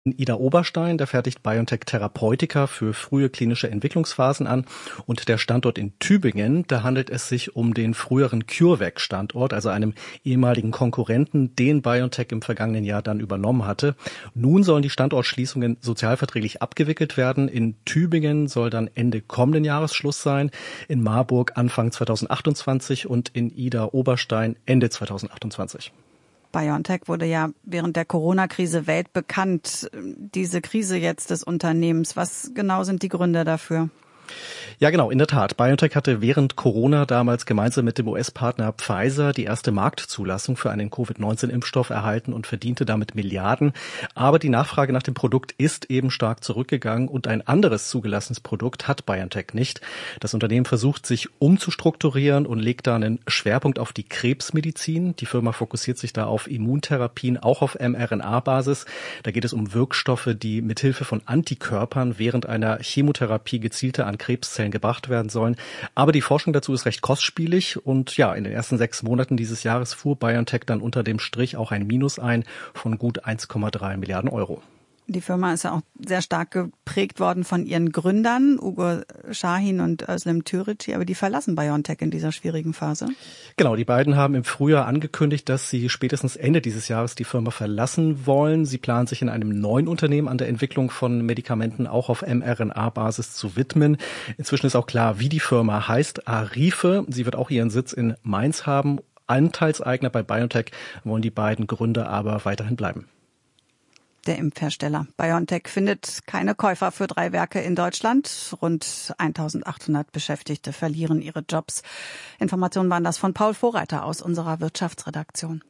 In Ida Oberstein, da fertigt BioNTech Therapeutika für frühe klinische Entwicklungsphasen an. Und der Standort in Tübingen, da handelt es sich um den früheren CureVac-Standort, also einem ehemaligen Konkurrenten, den BioNTech im vergangenen Jahr dann übernommen hatte. Nun sollen die Standortschließungen sozialverträglich abgewickelt werden. In Tübingen soll dann Ende kommenden Jahres Schluss sein, in Marburg Anfang 2028 und in Ida Oberstein Ende 2028. BioNTech wurde ja während der Corona-Krise weltbekannt. Diese Krise jetzt des Unternehmens, was genau sind die Gründe dafür? Ja, genau, in der Tat. BioNTech hatte während Corona damals gemeinsam mit dem US-Partner Pfizer die erste Marktzulassung für einen Covid-19-Impfstoff erhalten und verdiente damit Milliarden. Aber die Nachfrage nach dem Produkt ist eben stark zurückgegangen und ein anderes zugelassenes Produkt hat BioNTech nicht. Das Unternehmen versucht, sich umzustrukturieren und legt da einen Schwerpunkt auf die Krebsmedizin. Die Firma fokussiert sich da auf Immuntherapien, auch auf mRNA-Basis. Da geht es um Wirkstoffe, die mithilfe von Antikörpern während einer Chemotherapie gezielter an Krebszellen gebracht werden sollen. Aber die Forschung dazu ist recht kostspielig und ja, in den ersten 6 Monaten dieses Jahres fuhr BioNTech dann unter dem Strich auch ein Minus ein von gut 1,3 Milliarden Euro. Die Firma ist ja auch sehr stark geprägt worden von ihren Gründern, Uğur Şahin und Özlem Türeci, aber die verlassen BioNTech in dieser schwierigen Phase. Genau, die beiden haben im Frühjahr angekündigt, dass sie spätestens Ende dieses Jahres die Firma verlassen wollen. Sie planen sich in einem neuen Unternehmen an der Entwicklung von Medikamenten auch auf mRNA-Basis zu widmen. Inzwischen ist auch klar, wie die Firma heißt, Arife. Sie wird auch ihren Sitz in Mainz haben. Anteilseigner bei BioNTech wollen die beiden Gründer aber weiterhin bleiben. Der Impfhersteller BioNTech findet keine Käufer für 3 Werke in Deutschland. Rund 1800 Beschäftigte verlieren ihre Jobs. Informationen waren das von Paul Vorreiter aus unserer Wirtschaftsredaktion.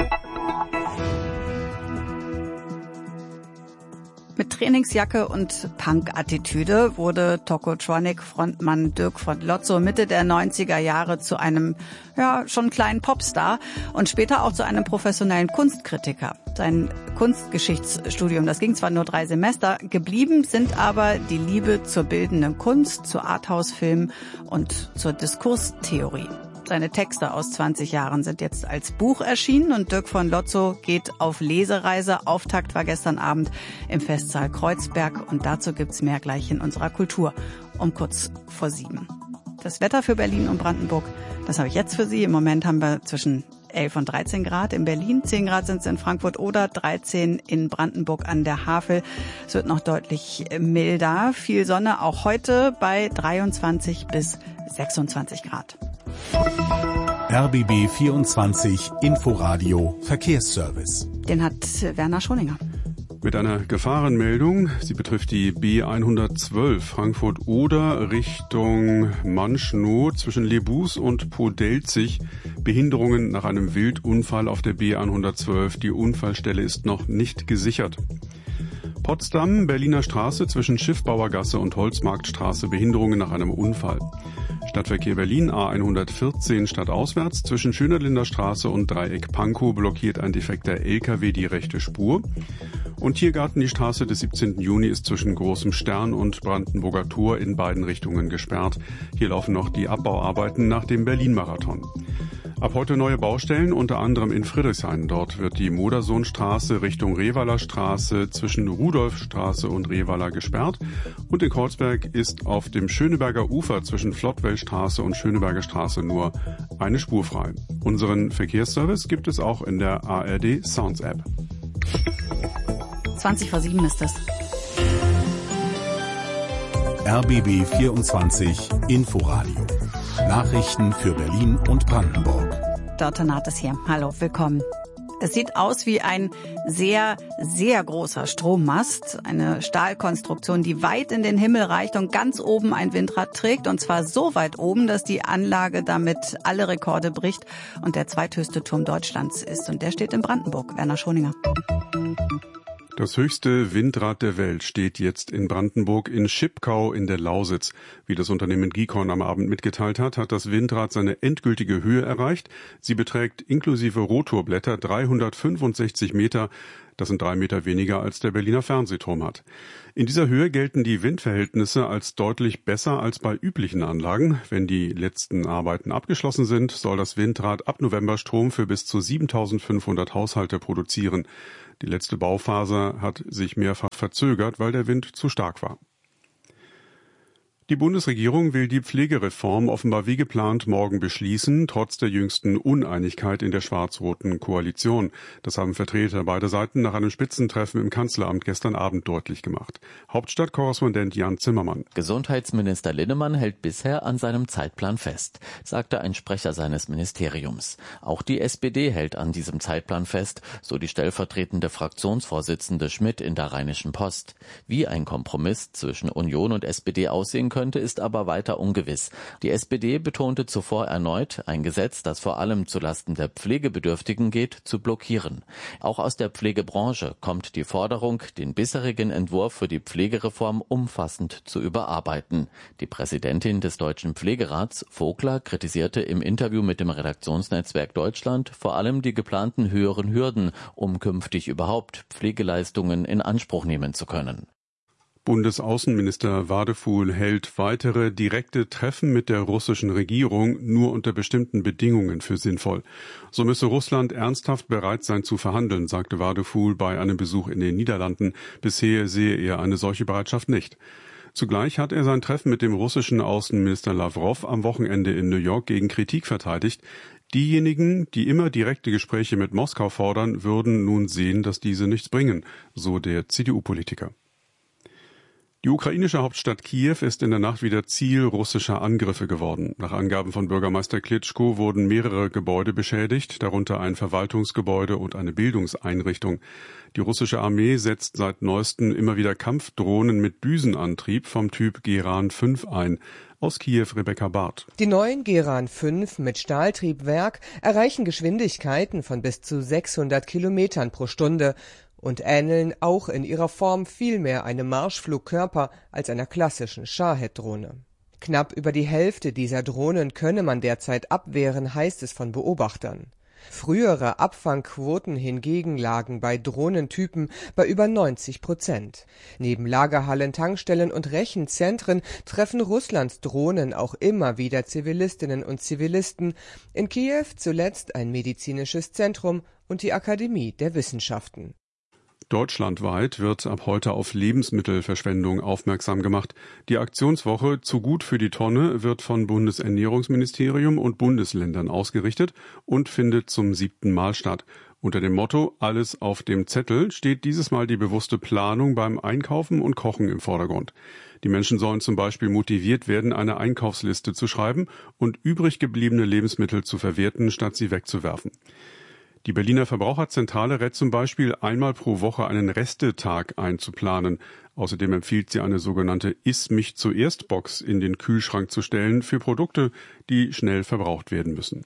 Mit Trainingsjacke und Punk-Attitüde wurde Tokotronic-Frontmann Dirk von Lotzo Mitte der 90er Jahre zu einem, schon kleinen Popstar und später auch zu einem professionellen Kunstkritiker. Sein Kunstgeschichtsstudium, das ging zwar nur 3 Semester, geblieben sind aber die Liebe zur bildenden Kunst, zu Arthouse-Filmen und zur Diskurstheorie. Seine Texte aus 20 Jahren sind jetzt als Buch erschienen und Dirk von Lotzo geht auf Lesereise. Auftakt war gestern Abend im Festsaal Kreuzberg und dazu gibt's mehr gleich in unserer Kultur um kurz vor 7. Das Wetter für Berlin und Brandenburg, das habe ich jetzt für Sie. Im Moment haben wir zwischen 11 und 13 Grad in Berlin, 10 Grad sind es in Frankfurt oder 13 in Brandenburg an der Havel. Es wird noch deutlich milder. Viel Sonne auch heute bei 23 bis 26 Grad. RBB 24 Inforadio Verkehrsservice. Den hat Werner Schoninger. Mit einer Gefahrenmeldung. Sie betrifft die B112 Frankfurt-Oder Richtung Manschnow zwischen Lebus und Podelzig. Behinderungen nach einem Wildunfall auf der B112. Die Unfallstelle ist noch nicht gesichert. Potsdam, Berliner Straße zwischen Schiffbauergasse und Holzmarktstraße. Behinderungen nach einem Unfall. Stadtverkehr Berlin A114 stadtauswärts zwischen Schönerlinder Straße und Dreieck Pankow blockiert ein defekter LKW die rechte Spur. Und Tiergarten, die Straße des 17. Juni ist zwischen Großem Stern und Brandenburger Tor in beiden Richtungen gesperrt. Hier laufen noch die Abbauarbeiten nach dem Berlin-Marathon. Ab heute neue Baustellen, unter anderem in Friedrichshain. Dort wird die Modersohnstraße Richtung Revaler Straße zwischen Rudolfstraße und Revaler gesperrt. Und in Kreuzberg ist auf dem Schöneberger Ufer zwischen Flottwellstraße und Schöneberger Straße nur eine Spur frei. Unseren Verkehrsservice gibt es auch in der ARD Sounds App. 20 vor 7 ist das. RBB 24 Inforadio. Nachrichten für Berlin und Brandenburg. Dörte Naht ist hier. Hallo, willkommen. Es sieht aus wie ein sehr, sehr großer Strommast. Eine Stahlkonstruktion, die weit in den Himmel reicht und ganz oben ein Windrad trägt. Und zwar so weit oben, dass die Anlage damit alle Rekorde bricht und der zweithöchste Turm Deutschlands ist. Und der steht in Brandenburg. Werner Schoninger. Das höchste Windrad der Welt steht jetzt in Brandenburg in Schipkau in der Lausitz. Wie das Unternehmen Gikon am Abend mitgeteilt hat, hat das Windrad seine endgültige Höhe erreicht. Sie beträgt inklusive Rotorblätter 365 Meter. Das sind 3 Meter weniger, als der Berliner Fernsehturm hat. In dieser Höhe gelten die Windverhältnisse als deutlich besser als bei üblichen Anlagen. Wenn die letzten Arbeiten abgeschlossen sind, soll das Windrad ab November Strom für bis zu 7.500 Haushalte produzieren. Die letzte Bauphase hat sich mehrfach verzögert, weil der Wind zu stark war. Die Bundesregierung will die Pflegereform offenbar wie geplant morgen beschließen, trotz der jüngsten Uneinigkeit in der schwarz-roten Koalition. Das haben Vertreter beider Seiten nach einem Spitzentreffen im Kanzleramt gestern Abend deutlich gemacht. Hauptstadtkorrespondent Jan Zimmermann. Gesundheitsminister Linnemann hält bisher an seinem Zeitplan fest, sagte ein Sprecher seines Ministeriums. Auch die SPD hält an diesem Zeitplan fest, so die stellvertretende Fraktionsvorsitzende Schmidt in der Rheinischen Post. Wie ein Kompromiss zwischen Union und SPD aussehen könnte, ist aber weiter ungewiss. Die SPD betonte zuvor erneut, ein Gesetz, das vor allem zulasten der Pflegebedürftigen geht, zu blockieren. Auch aus der Pflegebranche kommt die Forderung, den bisherigen Entwurf für die Pflegereform umfassend zu überarbeiten. Die Präsidentin des Deutschen Pflegerats, Vogler, kritisierte im Interview mit dem Redaktionsnetzwerk Deutschland vor allem die geplanten höheren Hürden, um künftig überhaupt Pflegeleistungen in Anspruch nehmen zu können. Bundesaußenminister Wadefuhl hält weitere direkte Treffen mit der russischen Regierung nur unter bestimmten Bedingungen für sinnvoll. So müsse Russland ernsthaft bereit sein zu verhandeln, sagte Wadefuhl bei einem Besuch in den Niederlanden. Bisher sehe er eine solche Bereitschaft nicht. Zugleich hat er sein Treffen mit dem russischen Außenminister Lawrow am Wochenende in New York gegen Kritik verteidigt. Diejenigen, die immer direkte Gespräche mit Moskau fordern, würden nun sehen, dass diese nichts bringen, so der CDU-Politiker. Die ukrainische Hauptstadt Kiew ist in der Nacht wieder Ziel russischer Angriffe geworden. Nach Angaben von Bürgermeister Klitschko wurden mehrere Gebäude beschädigt, darunter ein Verwaltungsgebäude und eine Bildungseinrichtung. Die russische Armee setzt seit neuestem immer wieder Kampfdrohnen mit Düsenantrieb vom Typ Geran 5 ein. Aus Kiew Rebecca Barth. Die neuen Geran 5 mit Stahltriebwerk erreichen Geschwindigkeiten von bis zu 600 Kilometern pro Stunde und ähneln auch in ihrer Form viel mehr einem Marschflugkörper als einer klassischen Shahed-Drohne. Knapp über die Hälfte dieser Drohnen könne man derzeit abwehren, heißt es von Beobachtern. Frühere Abfangquoten hingegen lagen bei Drohnentypen bei über 90%. Neben Lagerhallen, Tankstellen und Rechenzentren treffen Russlands Drohnen auch immer wieder Zivilistinnen und Zivilisten. In Kiew zuletzt ein medizinisches Zentrum und die Akademie der Wissenschaften. Deutschlandweit wird ab heute auf Lebensmittelverschwendung aufmerksam gemacht. Die Aktionswoche Zu gut für die Tonne wird von Bundesernährungsministerium und Bundesländern ausgerichtet und findet zum 7. Mal statt. Unter dem Motto Alles auf dem Zettel steht dieses Mal die bewusste Planung beim Einkaufen und Kochen im Vordergrund. Die Menschen sollen zum Beispiel motiviert werden, eine Einkaufsliste zu schreiben und übrig gebliebene Lebensmittel zu verwerten, statt sie wegzuwerfen. Die Berliner Verbraucherzentrale rät zum Beispiel, einmal pro Woche einen Restetag einzuplanen. Außerdem empfiehlt sie, eine sogenannte Iss-mich-zuerst-Box in den Kühlschrank zu stellen für Produkte, die schnell verbraucht werden müssen.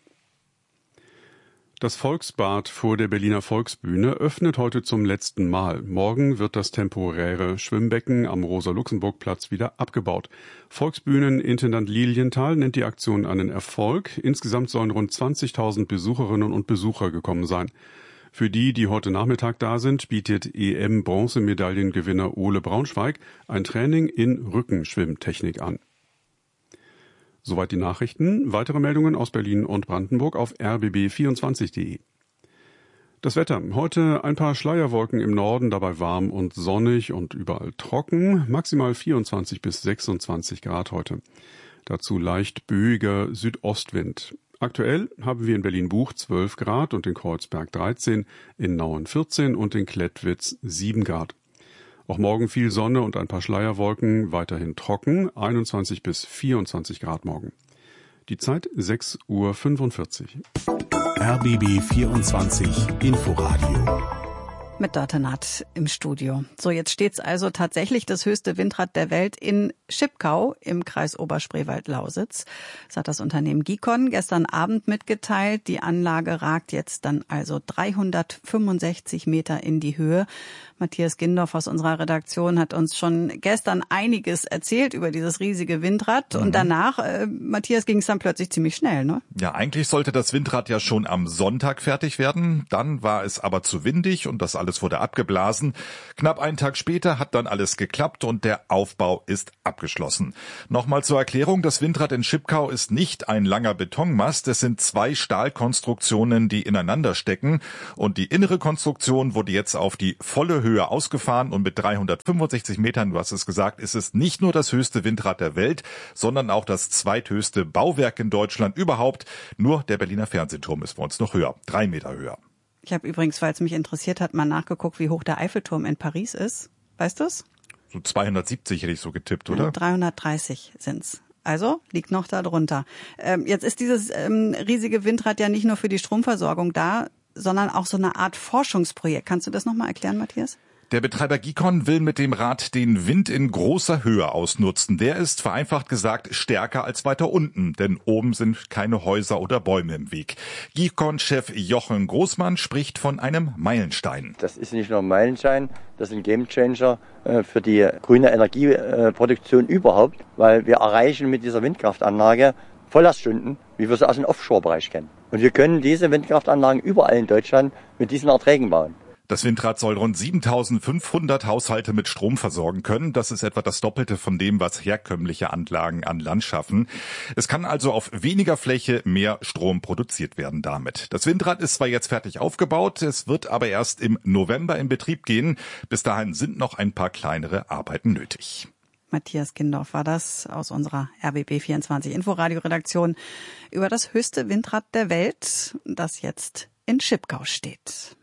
Das Volksbad vor der Berliner Volksbühne öffnet heute zum letzten Mal. Morgen wird das temporäre Schwimmbecken am Rosa-Luxemburg-Platz wieder abgebaut. Volksbühnenintendant Lilienthal nennt die Aktion einen Erfolg. Insgesamt sollen rund 20.000 Besucherinnen und Besucher gekommen sein. Für die heute Nachmittag da sind, bietet EM-Bronzemedaillengewinner Ole Braunschweig ein Training in Rückenschwimmtechnik an. Soweit die Nachrichten. Weitere Meldungen aus Berlin und Brandenburg auf rbb24.de. Das Wetter. Heute ein paar Schleierwolken im Norden, dabei warm und sonnig und überall trocken. Maximal 24 bis 26 Grad heute. Dazu leicht böiger Südostwind. Aktuell haben wir in Berlin-Buch 12 Grad und in Kreuzberg 13, in Nauen 14 und in Klettwitz 7 Grad. Auch morgen viel Sonne und ein paar Schleierwolken, weiterhin trocken, 21 bis 24 Grad morgen. Die Zeit 6:45 Uhr. RBB 24 Inforadio. Mit Dörte Naht im Studio. So, jetzt steht's also tatsächlich das höchste Windrad der Welt in Schipkau im Kreis Oberspreewald-Lausitz. Das hat das Unternehmen Gicon gestern Abend mitgeteilt. Die Anlage ragt jetzt dann also 365 Meter in die Höhe. Matthias Gindorf aus unserer Redaktion hat uns schon gestern einiges erzählt über dieses riesige Windrad. Und danach, Matthias, ging es dann plötzlich ziemlich schnell, ne? Ja, eigentlich sollte das Windrad ja schon am Sonntag fertig werden. Dann war es aber zu windig und das alles wurde abgeblasen. Knapp einen Tag später hat dann alles geklappt und der Aufbau ist abgeschlossen. Nochmal zur Erklärung, das Windrad in Schipkau ist nicht ein langer Betonmast, es sind 2 Stahlkonstruktionen, die ineinander stecken und die innere Konstruktion wurde jetzt auf die volle Höhe ausgefahren und mit 365 Metern, du hast es gesagt, ist es nicht nur das höchste Windrad der Welt, sondern auch das zweithöchste Bauwerk in Deutschland überhaupt. Nur der Berliner Fernsehturm ist bei uns noch höher, 3 Meter höher. Ich habe übrigens, weil es mich interessiert hat, mal nachgeguckt, wie hoch der Eiffelturm in Paris ist. Weißt du's? So 270 hätte ich so getippt, oder? 330 sind's. Also liegt noch da drunter. Jetzt ist dieses riesige Windrad ja nicht nur für die Stromversorgung da, sondern auch so eine Art Forschungsprojekt. Kannst du das nochmal erklären, Matthias? Der Betreiber GiCon will mit dem Rad den Wind in großer Höhe ausnutzen. Der ist, vereinfacht gesagt, stärker als weiter unten, denn oben sind keine Häuser oder Bäume im Weg. GiCon-Chef Jochen Großmann spricht von einem Meilenstein. Das ist nicht nur ein Meilenstein, das ist ein Gamechanger für die grüne Energieproduktion überhaupt, weil wir erreichen mit dieser Windkraftanlage Volllaststunden, wie wir sie aus dem Offshore-Bereich kennen. Und wir können diese Windkraftanlagen überall in Deutschland mit diesen Erträgen bauen. Das Windrad soll rund 7.500 Haushalte mit Strom versorgen können. Das ist etwa das Doppelte von dem, was herkömmliche Anlagen an Land schaffen. Es kann also auf weniger Fläche mehr Strom produziert werden damit. Das Windrad ist zwar jetzt fertig aufgebaut, es wird aber erst im November in Betrieb gehen. Bis dahin sind noch ein paar kleinere Arbeiten nötig. Matthias Kindorf war das aus unserer RBB24 Inforadio-Redaktion über das höchste Windrad der Welt, das jetzt in Schipkau steht.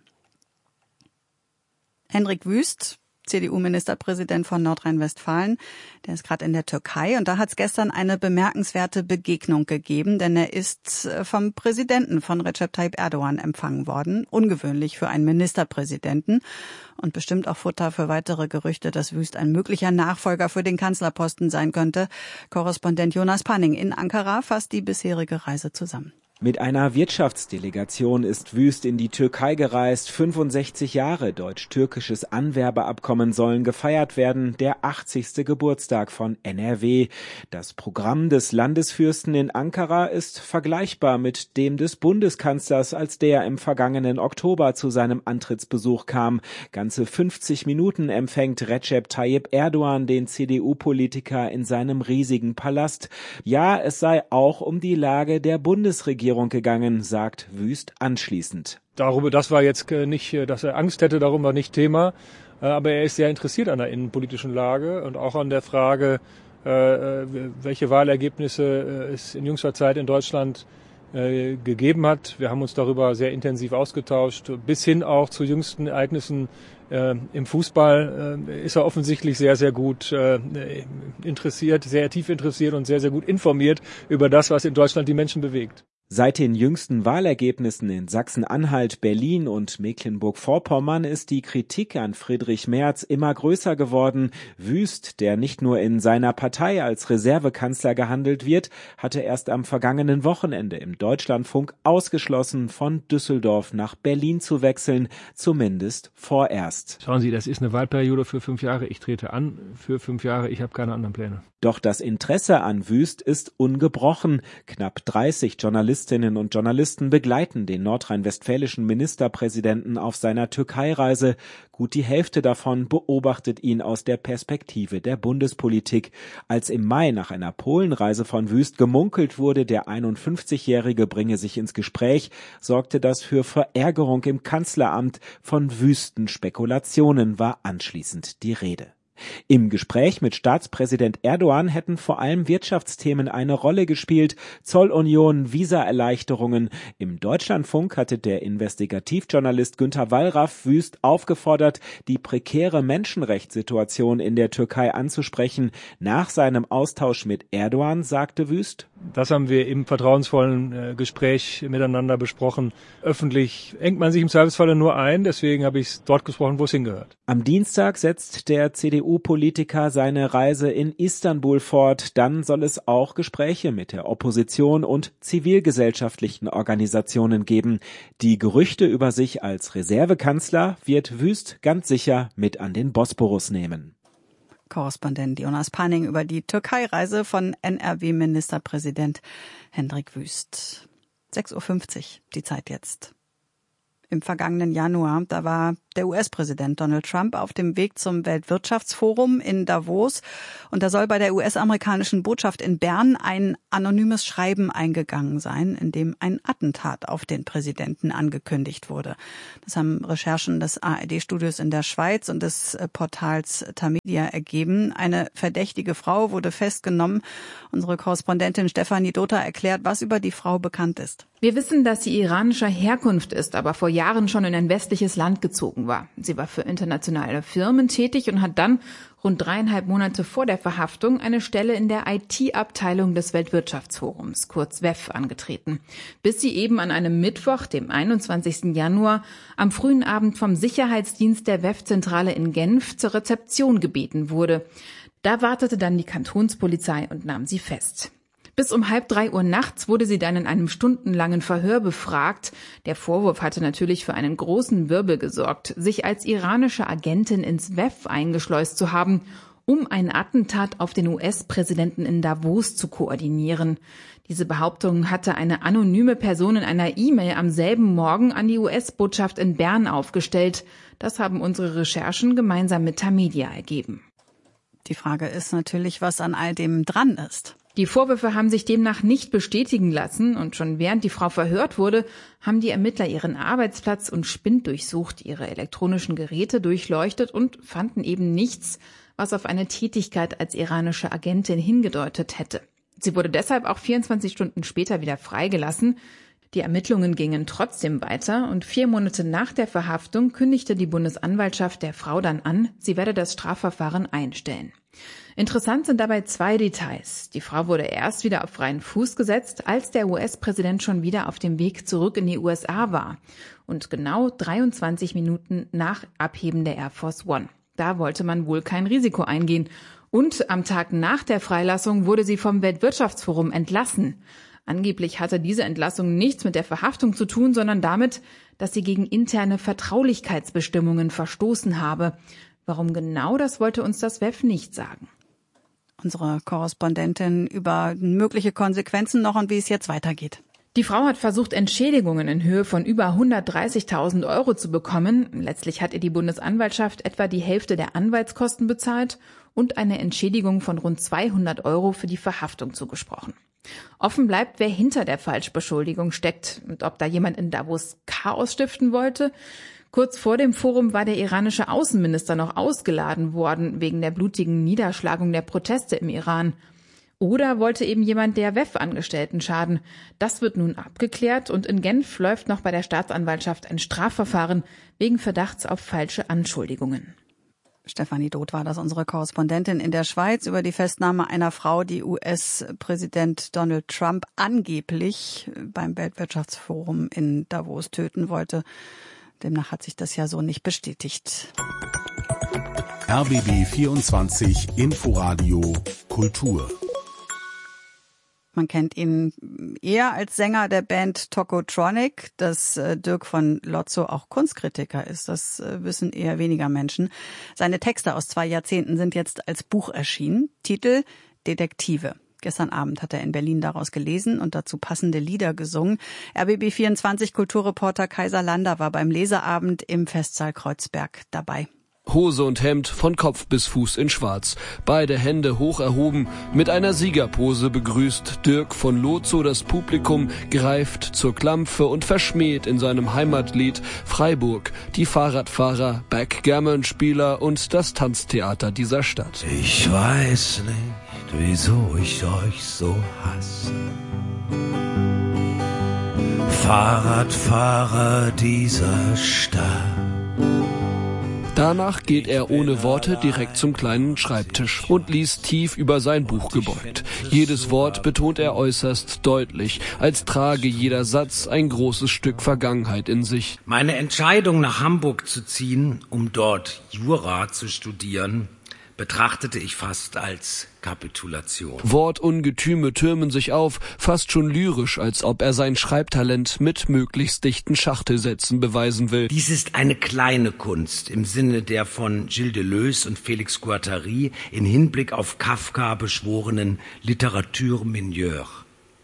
Hendrik Wüst, CDU-Ministerpräsident von Nordrhein-Westfalen, der ist gerade in der Türkei und da hat es gestern eine bemerkenswerte Begegnung gegeben, denn er ist vom Präsidenten von Recep Tayyip Erdogan empfangen worden. Ungewöhnlich für einen Ministerpräsidenten und bestimmt auch Futter für weitere Gerüchte, dass Wüst ein möglicher Nachfolger für den Kanzlerposten sein könnte. Korrespondent Jonas Panning in Ankara fasst die bisherige Reise zusammen. Mit einer Wirtschaftsdelegation ist Wüst in die Türkei gereist. 65 Jahre deutsch-türkisches Anwerbeabkommen sollen gefeiert werden. Der 80. Geburtstag von NRW. Das Programm des Landesfürsten in Ankara ist vergleichbar mit dem des Bundeskanzlers, als der im vergangenen Oktober zu seinem Antrittsbesuch kam. Ganze 50 Minuten empfängt Recep Tayyip Erdogan den CDU-Politiker in seinem riesigen Palast. Ja, es sei auch um die Lage der Bundesregierung gegangen, sagt Wüst anschließend. Das war jetzt nicht, dass er Angst hätte, darum war nicht Thema. Aber er ist sehr interessiert an der innenpolitischen Lage und auch an der Frage, welche Wahlergebnisse es in jüngster Zeit in Deutschland gegeben hat. Wir haben uns darüber sehr intensiv ausgetauscht, bis hin auch zu jüngsten Ereignissen im Fußball ist er offensichtlich sehr, sehr gut interessiert, sehr tief interessiert und sehr, sehr gut informiert über das, was in Deutschland die Menschen bewegt. Seit den jüngsten Wahlergebnissen in Sachsen-Anhalt, Berlin und Mecklenburg-Vorpommern ist die Kritik an Friedrich Merz immer größer geworden. Wüst, der nicht nur in seiner Partei als Reservekanzler gehandelt wird, hatte erst am vergangenen Wochenende im Deutschlandfunk ausgeschlossen, von Düsseldorf nach Berlin zu wechseln, zumindest vorerst. Schauen Sie, das ist eine Wahlperiode für 5 Jahre. Ich trete an für 5 Jahre. Ich habe keine anderen Pläne. Doch das Interesse an Wüst ist ungebrochen. Knapp 30 Journalistinnen und Journalisten begleiten den nordrhein-westfälischen Ministerpräsidenten auf seiner Türkei-Reise. Gut die Hälfte davon beobachtet ihn aus der Perspektive der Bundespolitik. Als im Mai nach einer Polenreise von Wüst gemunkelt wurde, der 51-Jährige bringe sich ins Gespräch, sorgte das für Verärgerung im Kanzleramt. Von wüsten Spekulationen war anschließend die Rede. Im Gespräch mit Staatspräsident Erdogan hätten vor allem Wirtschaftsthemen eine Rolle gespielt, Zollunion, Visaerleichterungen. Im Deutschlandfunk hatte der Investigativjournalist Günter Wallraff Wüst aufgefordert, die prekäre Menschenrechtssituation in der Türkei anzusprechen. Nach seinem Austausch mit Erdogan sagte Wüst: Das haben wir im vertrauensvollen Gespräch miteinander besprochen. Öffentlich engt man sich im Zweifelsfalle nur ein, deswegen habe ich es dort gesprochen, wo es hingehört. Am Dienstag setzt der CDU-Politiker seine Reise in Istanbul fort. Dann soll es auch Gespräche mit der Opposition und zivilgesellschaftlichen Organisationen geben. Die Gerüchte über sich als Reservekanzler wird Wüst ganz sicher mit an den Bosporus nehmen. Korrespondent Jonas Panning über die Türkei-Reise von NRW-Ministerpräsident Hendrik Wüst. 6.50 Uhr, die Zeit jetzt. im vergangenen Januar. Da war der US-Präsident Donald Trump auf dem Weg zum Weltwirtschaftsforum in Davos. Und da soll bei der US-amerikanischen Botschaft in Bern ein anonymes Schreiben eingegangen sein, in dem ein Attentat auf den Präsidenten angekündigt wurde. Das haben Recherchen des ARD-Studios in der Schweiz und des Portals Tamedia ergeben. Eine verdächtige Frau wurde festgenommen. Unsere Korrespondentin Stefanie Dotha erklärt, was über die Frau bekannt ist. Wir wissen, dass sie iranischer Herkunft ist, aber vor Jahren schon in ein westliches Land gezogen war. Sie war für internationale Firmen tätig und hat dann rund 3,5 Monate vor der Verhaftung eine Stelle in der IT-Abteilung des Weltwirtschaftsforums, kurz WEF, angetreten. Bis sie eben an einem Mittwoch, dem 21. Januar, am frühen Abend vom Sicherheitsdienst der WEF-Zentrale in Genf zur Rezeption gebeten wurde. Da wartete dann die Kantonspolizei und nahm sie fest. Bis um 2:30 Uhr nachts wurde sie dann in einem stundenlangen Verhör befragt. Der Vorwurf hatte natürlich für einen großen Wirbel gesorgt, sich als iranische Agentin ins WEF eingeschleust zu haben, um ein Attentat auf den US-Präsidenten in Davos zu koordinieren. Diese Behauptung hatte eine anonyme Person in einer E-Mail am selben Morgen an die US-Botschaft in Bern aufgestellt. Das haben unsere Recherchen gemeinsam mit Tamedia ergeben. Die Frage ist natürlich, was an all dem dran ist. Die Vorwürfe haben sich demnach nicht bestätigen lassen und schon während die Frau verhört wurde, haben die Ermittler ihren Arbeitsplatz und Spind durchsucht, ihre elektronischen Geräte durchleuchtet und fanden eben nichts, was auf eine Tätigkeit als iranische Agentin hingedeutet hätte. Sie wurde deshalb auch 24 Stunden später wieder freigelassen. Die Ermittlungen gingen trotzdem weiter und 4 Monate nach der Verhaftung kündigte die Bundesanwaltschaft der Frau dann an, sie werde das Strafverfahren einstellen. Interessant sind dabei 2 Details. Die Frau wurde erst wieder auf freien Fuß gesetzt, als der US-Präsident schon wieder auf dem Weg zurück in die USA war. Und genau 23 Minuten nach Abheben der Air Force One. Da wollte man wohl kein Risiko eingehen. Und am Tag nach der Freilassung wurde sie vom Weltwirtschaftsforum entlassen. Angeblich hatte diese Entlassung nichts mit der Verhaftung zu tun, sondern damit, dass sie gegen interne Vertraulichkeitsbestimmungen verstoßen habe. Warum genau, das wollte uns das WEF nicht sagen. Unsere Korrespondentin über mögliche Konsequenzen noch und wie es jetzt weitergeht. Die Frau hat versucht, Entschädigungen in Höhe von über 130.000 Euro zu bekommen. Letztlich hat ihr die Bundesanwaltschaft etwa die Hälfte der Anwaltskosten bezahlt und eine Entschädigung von rund 200 Euro für die Verhaftung zugesprochen. Offen bleibt, wer hinter der Falschbeschuldigung steckt und ob da jemand in Davos Chaos stiften wollte. Kurz vor dem Forum war der iranische Außenminister noch ausgeladen worden wegen der blutigen Niederschlagung der Proteste im Iran. Oder wollte eben jemand der WEF-Angestellten schaden? Das wird nun abgeklärt und in Genf läuft noch bei der Staatsanwaltschaft ein Strafverfahren wegen Verdachts auf falsche Anschuldigungen. Stefanie Doth war das, unsere Korrespondentin in der Schweiz, über die Festnahme einer Frau, die US-Präsident Donald Trump angeblich beim Weltwirtschaftsforum in Davos töten wollte. Demnach hat sich das ja so nicht bestätigt. RBB 24 Inforadio Kultur. Man kennt ihn eher als Sänger der Band Tokotronic. Dass Dirk von Lotzo auch Kunstkritiker ist, das wissen eher weniger Menschen. Seine Texte aus 2 Jahrzehnten sind jetzt als Buch erschienen. Titel Detektive. Gestern Abend hat er in Berlin daraus gelesen und dazu passende Lieder gesungen. RBB24 Kulturreporter Kaiser Lander war beim Leseabend im Festsaal Kreuzberg dabei. Hose und Hemd von Kopf bis Fuß in Schwarz. Beide Hände hoch erhoben, mit einer Siegerpose begrüßt Dirk von Lotzo das Publikum, greift zur Klampfe und verschmäht in seinem Heimatlied Freiburg die Fahrradfahrer, Backgammon-Spieler und das Tanztheater dieser Stadt. Ich weiß nicht, wieso ich euch so hasse. Fahrradfahrer dieser Stadt. Danach geht er ohne Worte direkt zum kleinen Schreibtisch und liest tief über sein Buch gebeugt. Jedes Wort betont er äußerst deutlich, als trage jeder Satz ein großes Stück Vergangenheit in sich. Meine Entscheidung, nach Hamburg zu ziehen, um dort Jura zu studieren, betrachtete ich fast als Kapitulation. Wortungetüme türmen sich auf, fast schon lyrisch, als ob er sein Schreibtalent mit möglichst dichten Schachtelsätzen beweisen will. Dies ist eine kleine Kunst im Sinne der von Gilles Deleuze und Félix Guattari in Hinblick auf Kafka beschworenen Literature mineure.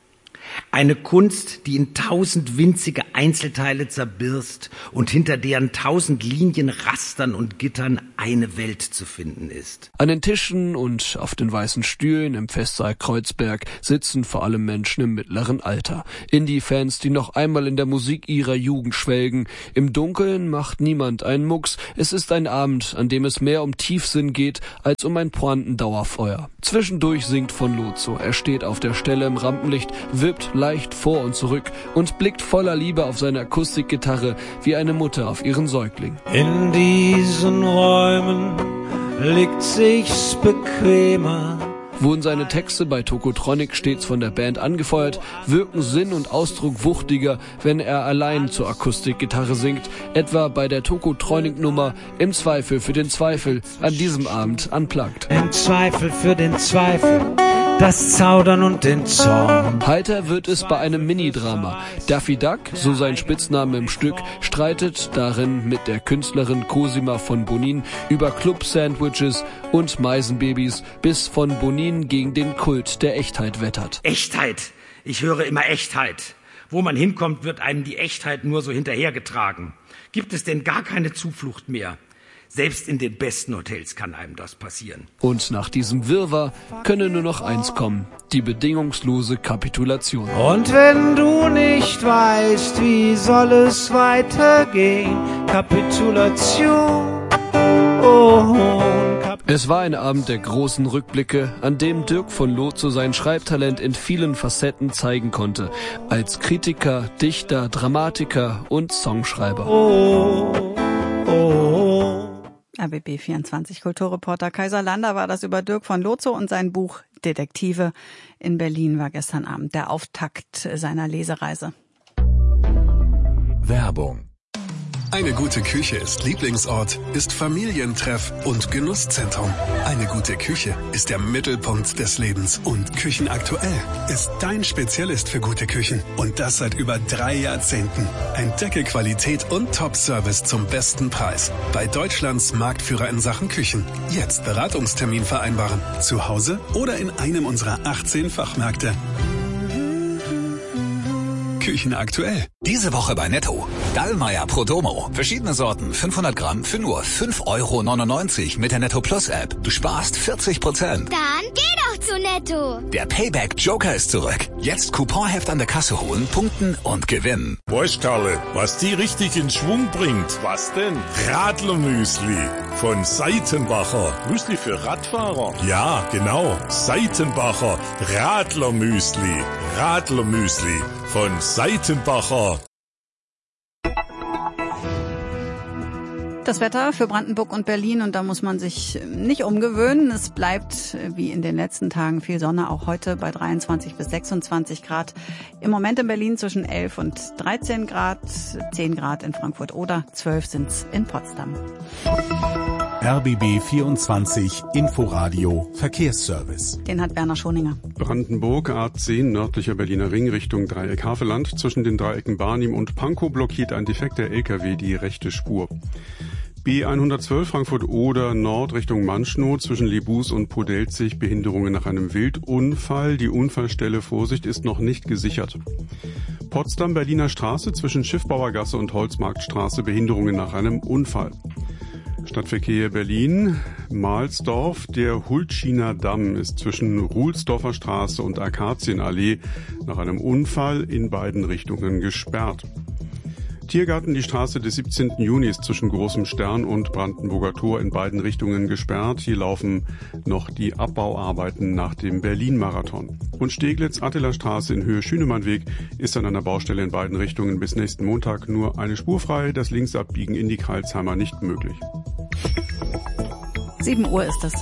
Eine Kunst, die in 1000 winzige Einzelteile zerbirst und hinter deren 1000 Linien, Rastern und Gittern eine Welt zu finden ist. An den Tischen und auf den weißen Stühlen im Festsaal Kreuzberg sitzen vor allem Menschen im mittleren Alter. Indie-Fans, die noch einmal in der Musik ihrer Jugend schwelgen. Im Dunkeln macht niemand einen Mucks. Es ist ein Abend, an dem es mehr um Tiefsinn geht, als um ein Pointendauerfeuer. Zwischendurch singt von Lozo. Er steht auf der Stelle im Rampenlicht, wippt leicht vor und zurück und blickt voller Liebe auf seine Akustikgitarre wie eine Mutter auf ihren Säugling. In diesen Räumen liegt sich's bequemer. Wurden seine Texte bei Tokotronic stets von der Band angefeuert, wirken Sinn und Ausdruck wuchtiger, wenn er allein zur Akustikgitarre singt, etwa bei der Tokotronic-Nummer Im Zweifel für den Zweifel, an diesem Abend unplugged. Im Zweifel für den Zweifel, das Zaudern und den Zorn. Heiter wird es bei einem Mini-Drama. Daffy Duck, so sein Spitzname im Stück, streitet darin mit der Künstlerin Cosima von Bonin über Club-Sandwiches und Meisenbabys, bis von Bonin gegen den Kult der Echtheit wettert. Echtheit! Ich höre immer Echtheit. Wo man hinkommt, wird einem die Echtheit nur so hinterhergetragen. Gibt es denn gar keine Zuflucht mehr? Selbst in den besten Hotels kann einem das passieren. Und nach diesem Wirrwarr könne nur noch eins kommen: die bedingungslose Kapitulation. Und wenn du nicht weißt, wie soll es weitergehen, Kapitulation, Es war ein Abend der großen Rückblicke, an dem Dirk von Lozo sein Schreibtalent in vielen Facetten zeigen konnte. Als Kritiker, Dichter, Dramatiker und Songschreiber. RBB 24 Kulturreporter Kaiser Lander war das über Dirk von Lozo und sein Buch Detektive. In Berlin war gestern Abend der Auftakt seiner Lesereise. Werbung. Eine gute Küche ist Lieblingsort, ist Familientreff und Genusszentrum. Eine gute Küche ist der Mittelpunkt des Lebens. Und Küchenaktuell ist dein Spezialist für gute Küchen. Und das seit über 3 Jahrzehnten. Entdecke Qualität und Top-Service zum besten Preis. Bei Deutschlands Marktführer in Sachen Küchen. Jetzt Beratungstermin vereinbaren. Zu Hause oder in einem unserer 18 Fachmärkte. Küchenaktuell. Diese Woche bei Netto. Dallmayr Prodomo. Verschiedene Sorten, 500 Gramm für nur 5,99 € mit der Netto Plus App. Du sparst 40%. Dann geh doch zu Netto. Der Payback Joker ist zurück. Jetzt Couponheft an der Kasse holen, punkten und gewinnen. Weißt Karle, was die richtig in Schwung bringt? Was denn? Radlermüsli von Seitenbacher. Müsli für Radfahrer? Ja, genau. Seitenbacher Radlermüsli. Radlermüsli von Seitenbacher. Das Wetter für Brandenburg und Berlin, und da muss man sich nicht umgewöhnen. Es bleibt wie in den letzten Tagen viel Sonne, auch heute bei 23 bis 26 Grad. Im Moment in Berlin zwischen 11 und 13 Grad, 10 Grad in Frankfurt oder 12 sind's in Potsdam. RBB 24 Inforadio Verkehrsservice. Den hat Werner Schoninger. Brandenburg A10 nördlicher Berliner Ring Richtung Dreieck Havelland. Zwischen den Dreiecken Barnim und Pankow blockiert ein defekter LKW die rechte Spur. B112 Frankfurt-Oder Nord Richtung Manschnow zwischen Lebus und Podelzig Behinderungen nach einem Wildunfall. Die Unfallstelle, Vorsicht, ist noch nicht gesichert. Potsdam-Berliner Straße zwischen Schiffbauergasse und Holzmarktstraße Behinderungen nach einem Unfall. Stadtverkehr Berlin, Mahlsdorf. Der Hultschiner Damm ist zwischen Ruhlsdorfer Straße und Akazienallee nach einem Unfall in beiden Richtungen gesperrt. Tiergarten, die Straße des 17. Juni ist zwischen Großem Stern und Brandenburger Tor in beiden Richtungen gesperrt. Hier laufen noch die Abbauarbeiten nach dem Berlin-Marathon. Und Steglitz-Attila-Straße in Höhe Schünemannweg ist an einer Baustelle in beiden Richtungen bis nächsten Montag nur eine Spur frei. Das Linksabbiegen in die Kreilsheimer nicht möglich. 7 Uhr ist es.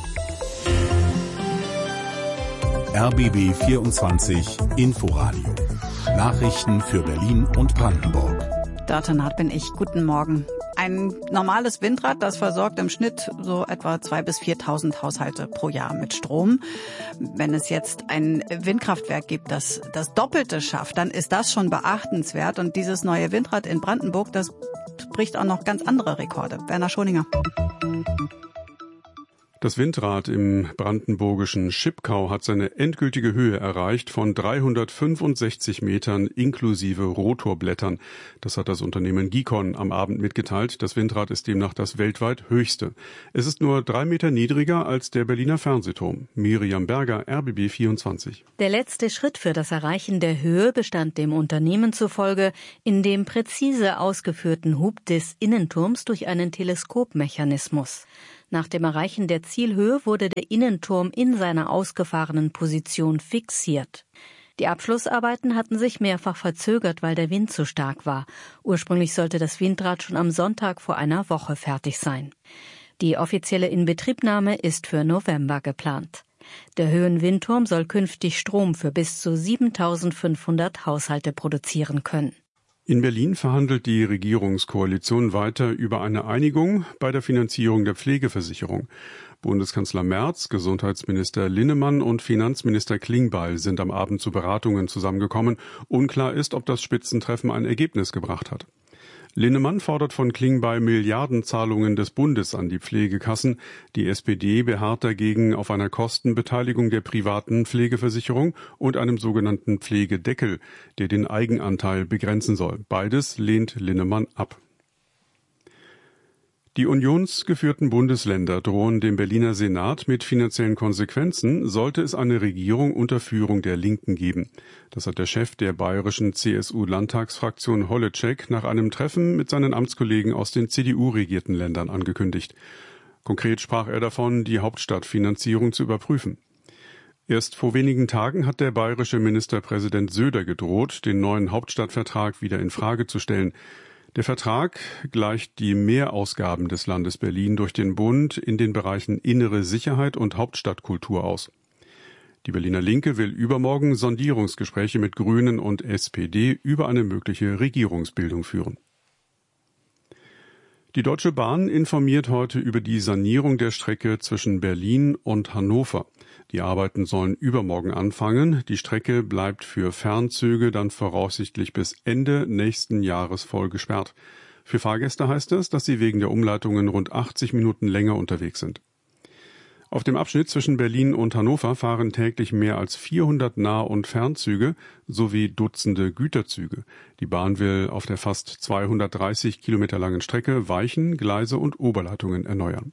RBB 24 Inforadio. Nachrichten für Berlin und Brandenburg. Dörte Naht bin ich. Guten Morgen. Ein normales Windrad, das versorgt im Schnitt so etwa 2.000 bis 4.000 Haushalte pro Jahr mit Strom. Wenn es jetzt ein Windkraftwerk gibt, das das Doppelte schafft, dann ist das schon beachtenswert. Und dieses neue Windrad in Brandenburg, das bricht auch noch ganz andere Rekorde. Werner Schoninger. Das Windrad im brandenburgischen Schipkau hat seine endgültige Höhe erreicht von 365 Metern inklusive Rotorblättern. Das hat das Unternehmen Gicon am Abend mitgeteilt. Das Windrad ist demnach das weltweit höchste. Es ist nur 3 Meter niedriger als der Berliner Fernsehturm. Miriam Berger, RBB 24. Der letzte Schritt für das Erreichen der Höhe bestand dem Unternehmen zufolge in dem präzise ausgeführten Hub des Innenturms durch einen Teleskopmechanismus. Nach dem Erreichen der Zielhöhe wurde der Innenturm in seiner ausgefahrenen Position fixiert. Die Abschlussarbeiten hatten sich mehrfach verzögert, weil der Wind zu stark war. Ursprünglich sollte das Windrad schon am Sonntag vor einer Woche fertig sein. Die offizielle Inbetriebnahme ist für November geplant. Der Höhenwindturm soll künftig Strom für bis zu 7.500 Haushalte produzieren können. In Berlin verhandelt die Regierungskoalition weiter über eine Einigung bei der Finanzierung der Pflegeversicherung. Bundeskanzler Merz, Gesundheitsminister Linnemann und Finanzminister Klingbeil sind am Abend zu Beratungen zusammengekommen. Unklar ist, ob das Spitzentreffen ein Ergebnis gebracht hat. Linnemann fordert von Klingbeil Milliardenzahlungen des Bundes an die Pflegekassen. Die SPD beharrt dagegen auf einer Kostenbeteiligung der privaten Pflegeversicherung und einem sogenannten Pflegedeckel, der den Eigenanteil begrenzen soll. Beides lehnt Linnemann ab. Die unionsgeführten Bundesländer drohen dem Berliner Senat mit finanziellen Konsequenzen, sollte es eine Regierung unter Führung der Linken geben. Das hat der Chef der bayerischen CSU-Landtagsfraktion Holleczek nach einem Treffen mit seinen Amtskollegen aus den CDU-regierten Ländern angekündigt. Konkret sprach er davon, die Hauptstadtfinanzierung zu überprüfen. Erst vor wenigen Tagen hat der bayerische Ministerpräsident Söder gedroht, den neuen Hauptstadtvertrag wieder in Frage zu stellen. Der Vertrag gleicht die Mehrausgaben des Landes Berlin durch den Bund in den Bereichen innere Sicherheit und Hauptstadtkultur aus. Die Berliner Linke will übermorgen Sondierungsgespräche mit Grünen und SPD über eine mögliche Regierungsbildung führen. Die Deutsche Bahn informiert heute über die Sanierung der Strecke zwischen Berlin und Hannover. Die Arbeiten sollen übermorgen anfangen. Die Strecke bleibt für Fernzüge dann voraussichtlich bis Ende nächsten Jahres voll gesperrt. Für Fahrgäste heißt es, dass sie wegen der Umleitungen rund 80 Minuten länger unterwegs sind. Auf dem Abschnitt zwischen Berlin und Hannover fahren täglich mehr als 400 Nah- und Fernzüge sowie Dutzende Güterzüge. Die Bahn will auf der fast 230 Kilometer langen Strecke Weichen, Gleise und Oberleitungen erneuern.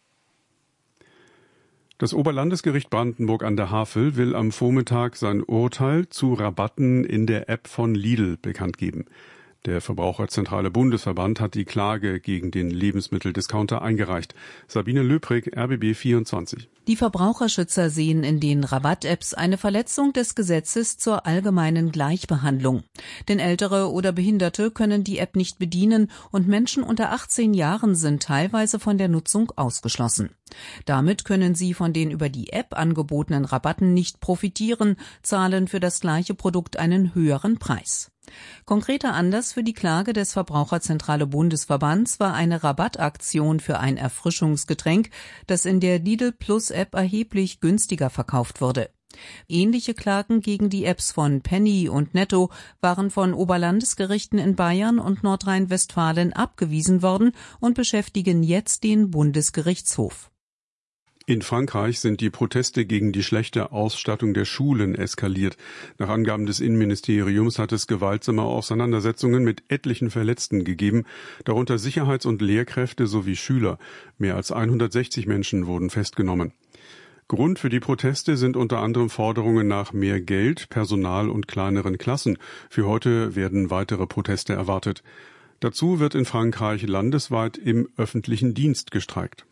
Das Oberlandesgericht Brandenburg an der Havel will am Vormittag sein Urteil zu Rabatten in der App von Lidl bekannt geben. Der Verbraucherzentrale Bundesverband hat die Klage gegen den Lebensmitteldiscounter eingereicht. Sabine Löbrig, RBB 24. Die Verbraucherschützer sehen in den Rabatt-Apps eine Verletzung des Gesetzes zur allgemeinen Gleichbehandlung. Denn Ältere oder Behinderte können die App nicht bedienen und Menschen unter 18 Jahren sind teilweise von der Nutzung ausgeschlossen. Damit können sie von den über die App angebotenen Rabatten nicht profitieren, zahlen für das gleiche Produkt einen höheren Preis. Konkreter Anlass für die Klage des Verbraucherzentrale Bundesverbands war eine Rabattaktion für ein Erfrischungsgetränk, das in der Lidl Plus App erheblich günstiger verkauft wurde. Ähnliche Klagen gegen die Apps von Penny und Netto waren von Oberlandesgerichten in Bayern und Nordrhein-Westfalen abgewiesen worden und beschäftigen jetzt den Bundesgerichtshof. In Frankreich sind die Proteste gegen die schlechte Ausstattung der Schulen eskaliert. Nach Angaben des Innenministeriums hat es gewaltsame Auseinandersetzungen mit etlichen Verletzten gegeben, darunter Sicherheits- und Lehrkräfte sowie Schüler. Mehr als 160 Menschen wurden festgenommen. Grund für die Proteste sind unter anderem Forderungen nach mehr Geld, Personal und kleineren Klassen. Für heute werden weitere Proteste erwartet. Dazu wird in Frankreich landesweit im öffentlichen Dienst gestreikt.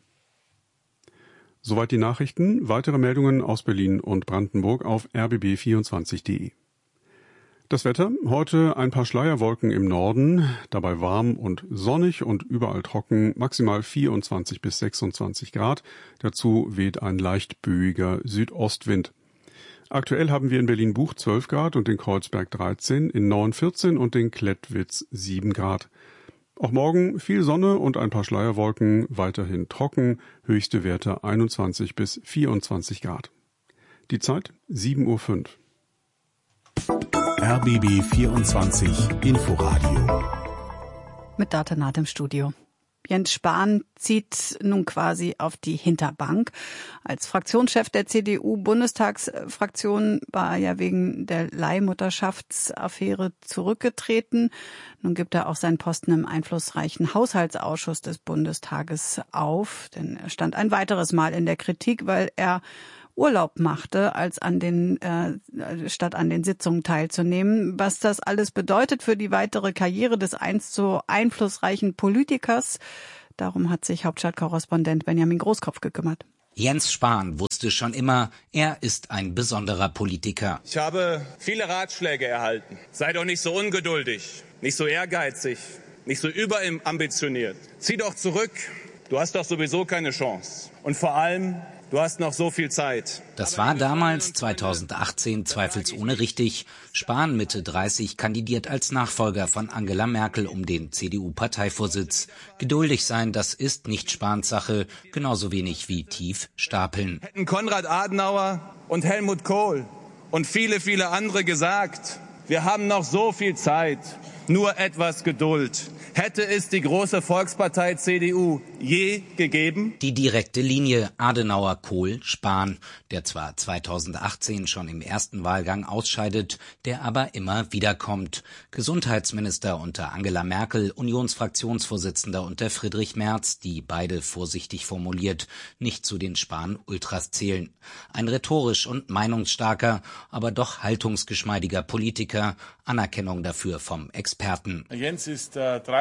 Soweit die Nachrichten. Weitere Meldungen aus Berlin und Brandenburg auf rbb24.de. Das Wetter. Heute ein paar Schleierwolken im Norden, dabei warm und sonnig und überall trocken, maximal 24 bis 26 Grad. Dazu weht ein leicht böiger Südostwind. Aktuell haben wir in Berlin-Buch 12 Grad und in Kreuzberg 13, in Nauen 14 und in Klettwitz 7 Grad. Auch morgen viel Sonne und ein paar Schleierwolken, weiterhin trocken, höchste Werte 21 bis 24 Grad. Die Zeit 7:05 Uhr. RBB 24 Inforadio. Mit Datenat im Studio. Jens Spahn zieht nun quasi auf die Hinterbank. Als Fraktionschef der CDU-Bundestagsfraktion war er ja wegen der Leihmutterschaftsaffäre zurückgetreten. Nun gibt er auch seinen Posten im einflussreichen Haushaltsausschuss des Bundestages auf. Denn er stand ein weiteres Mal in der Kritik, weil er Urlaub machte, statt an den Sitzungen teilzunehmen. Was das alles bedeutet für die weitere Karriere des einst so einflussreichen Politikers, darum hat sich Hauptstadtkorrespondent Benjamin Großkopf gekümmert. Jens Spahn wusste schon immer, er ist ein besonderer Politiker. Ich habe viele Ratschläge erhalten. Sei doch nicht so ungeduldig, nicht so ehrgeizig, nicht so überambitioniert. Zieh doch zurück, du hast doch sowieso keine Chance. Und vor allem, du hast noch so viel Zeit. Das war damals, 2018, zweifelsohne richtig. Spahn, Mitte 30, kandidiert als Nachfolger von Angela Merkel um den CDU-Parteivorsitz. Geduldig sein, das ist nicht Spahns Sache, genauso wenig wie tief stapeln. Hätten Konrad Adenauer und Helmut Kohl und viele, viele andere gesagt, wir haben noch so viel Zeit, nur etwas Geduld. Hätte es die große Volkspartei CDU je gegeben? Die direkte Linie Adenauer, Kohl, Spahn, der zwar 2018 schon im ersten Wahlgang ausscheidet, der aber immer wiederkommt. Gesundheitsminister unter Angela Merkel, Unionsfraktionsvorsitzender unter Friedrich Merz, die beide vorsichtig formuliert nicht zu den Spahn-Ultras zählen. Ein rhetorisch und meinungsstarker, aber doch haltungsgeschmeidiger Politiker, Anerkennung dafür vom Experten. Jens ist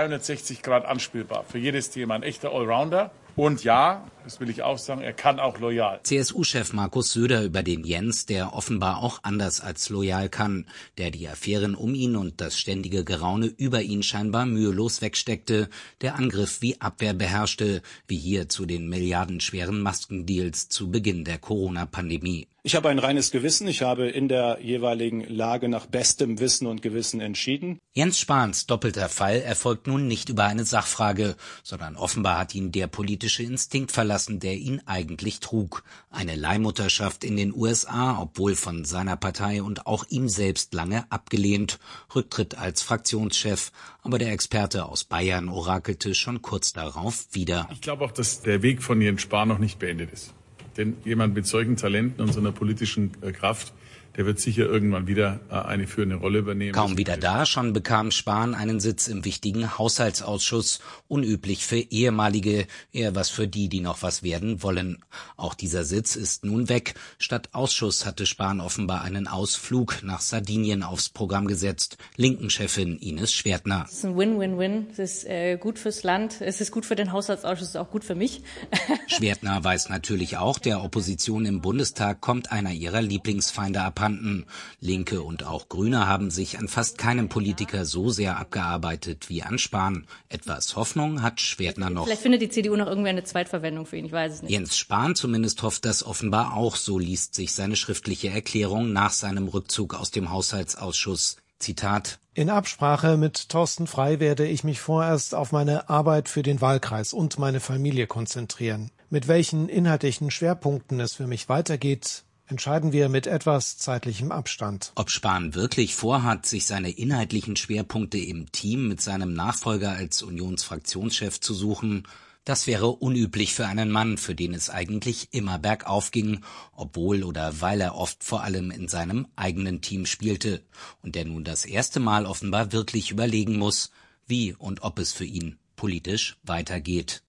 360 Grad anspielbar, für jedes Thema ein echter Allrounder. Und ja, das will ich auch sagen, er kann auch loyal. CSU-Chef Markus Söder über den Jens, der offenbar auch anders als loyal kann, der die Affären um ihn und das ständige Geraune über ihn scheinbar mühelos wegsteckte, der Angriff wie Abwehr beherrschte, wie hier zu den milliardenschweren Maskendeals zu Beginn der Corona-Pandemie. Ich habe ein reines Gewissen. Ich habe in der jeweiligen Lage nach bestem Wissen und Gewissen entschieden. Jens Spahns doppelter Fall erfolgt nun nicht über eine Sachfrage, sondern offenbar hat ihn der politische Instinkt verlassen, der ihn eigentlich trug. Eine Leihmutterschaft in den USA, obwohl von seiner Partei und auch ihm selbst lange abgelehnt. Rücktritt als Fraktionschef, aber der Experte aus Bayern orakelte schon kurz darauf wieder. Ich glaube auch, dass der Weg von Jens Spahn noch nicht beendet ist. Denn jemand mit solchen Talenten und so einer politischen Kraft, der wird sicher irgendwann wieder eine führende Rolle übernehmen. Kaum wieder da, schon bekam Spahn einen Sitz im wichtigen Haushaltsausschuss. Unüblich für ehemalige, eher was für die, die noch was werden wollen. Auch dieser Sitz ist nun weg. Statt Ausschuss hatte Spahn offenbar einen Ausflug nach Sardinien aufs Programm gesetzt. Linken-Chefin Ines Schwertner. Es ist ein Win-Win-Win. Es ist gut fürs Land, es ist gut für den Haushaltsausschuss, es ist auch gut für mich. Schwertner weiß natürlich auch, der Opposition im Bundestag kommt einer ihrer Lieblingsfeinde abhanden. Linke und auch Grüne haben sich an fast keinem Politiker so sehr abgearbeitet wie an Spahn. Etwas Hoffnung hat Schwertner noch. Vielleicht findet die CDU noch irgendwie eine Zweitverwendung für ihn, ich weiß es nicht. Jens Spahn zumindest hofft das offenbar auch, so liest sich seine schriftliche Erklärung nach seinem Rückzug aus dem Haushaltsausschuss. Zitat: In Absprache mit Thorsten Frey werde ich mich vorerst auf meine Arbeit für den Wahlkreis und meine Familie konzentrieren. Mit welchen inhaltlichen Schwerpunkten es für mich weitergeht, entscheiden wir mit etwas zeitlichem Abstand. Ob Spahn wirklich vorhat, sich seine inhaltlichen Schwerpunkte im Team mit seinem Nachfolger als Unionsfraktionschef zu suchen, das wäre unüblich für einen Mann, für den es eigentlich immer bergauf ging, obwohl oder weil er oft vor allem in seinem eigenen Team spielte und der nun das erste Mal offenbar wirklich überlegen muss, wie und ob es für ihn politisch weitergeht.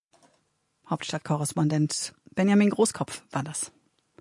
Hauptstadtkorrespondent Benjamin Großkopf war das.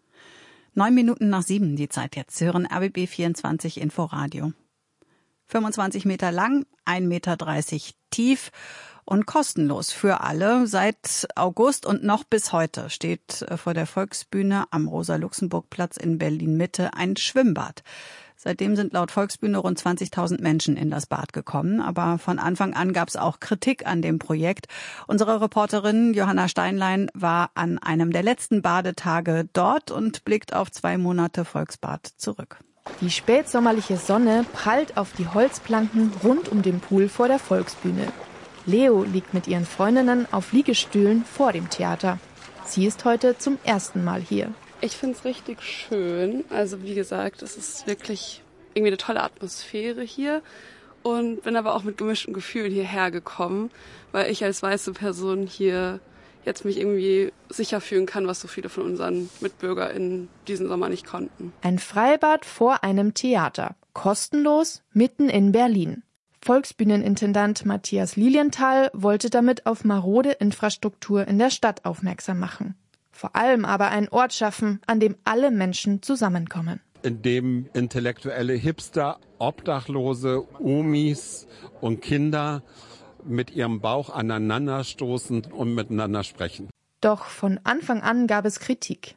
7:09 die Zeit jetzt. Sie hören RBB 24 Inforadio. 25 Meter lang, 1,30 Meter tief und kostenlos für alle. Seit August und noch bis heute steht vor der Volksbühne am Rosa-Luxemburg-Platz in Berlin-Mitte ein Schwimmbad. Seitdem sind laut Volksbühne rund 20.000 Menschen in das Bad gekommen. Aber von Anfang an gab es auch Kritik an dem Projekt. Unsere Reporterin Johanna Steinlein war an einem der letzten Badetage dort und blickt auf 2 Monate Volksbad zurück. Die spätsommerliche Sonne prallt auf die Holzplanken rund um den Pool vor der Volksbühne. Leo liegt mit ihren Freundinnen auf Liegestühlen vor dem Theater. Sie ist heute zum ersten Mal hier. Ich finde es richtig schön. Also wie gesagt, es ist wirklich irgendwie eine tolle Atmosphäre hier. und bin aber auch mit gemischten Gefühlen hierher gekommen, weil ich als weiße Person hier jetzt mich irgendwie sicher fühlen kann, was so viele von unseren MitbürgerInnen diesen Sommer nicht konnten. Ein Freibad vor einem Theater. Kostenlos, mitten in Berlin. Volksbühnenintendant Matthias Lilienthal wollte damit auf marode Infrastruktur in der Stadt aufmerksam machen. Vor allem aber einen Ort schaffen, an dem alle Menschen zusammenkommen. In dem intellektuelle Hipster, Obdachlose, Omis und Kinder mit ihrem Bauch aneinanderstoßen und miteinander sprechen. Doch von Anfang an gab es Kritik.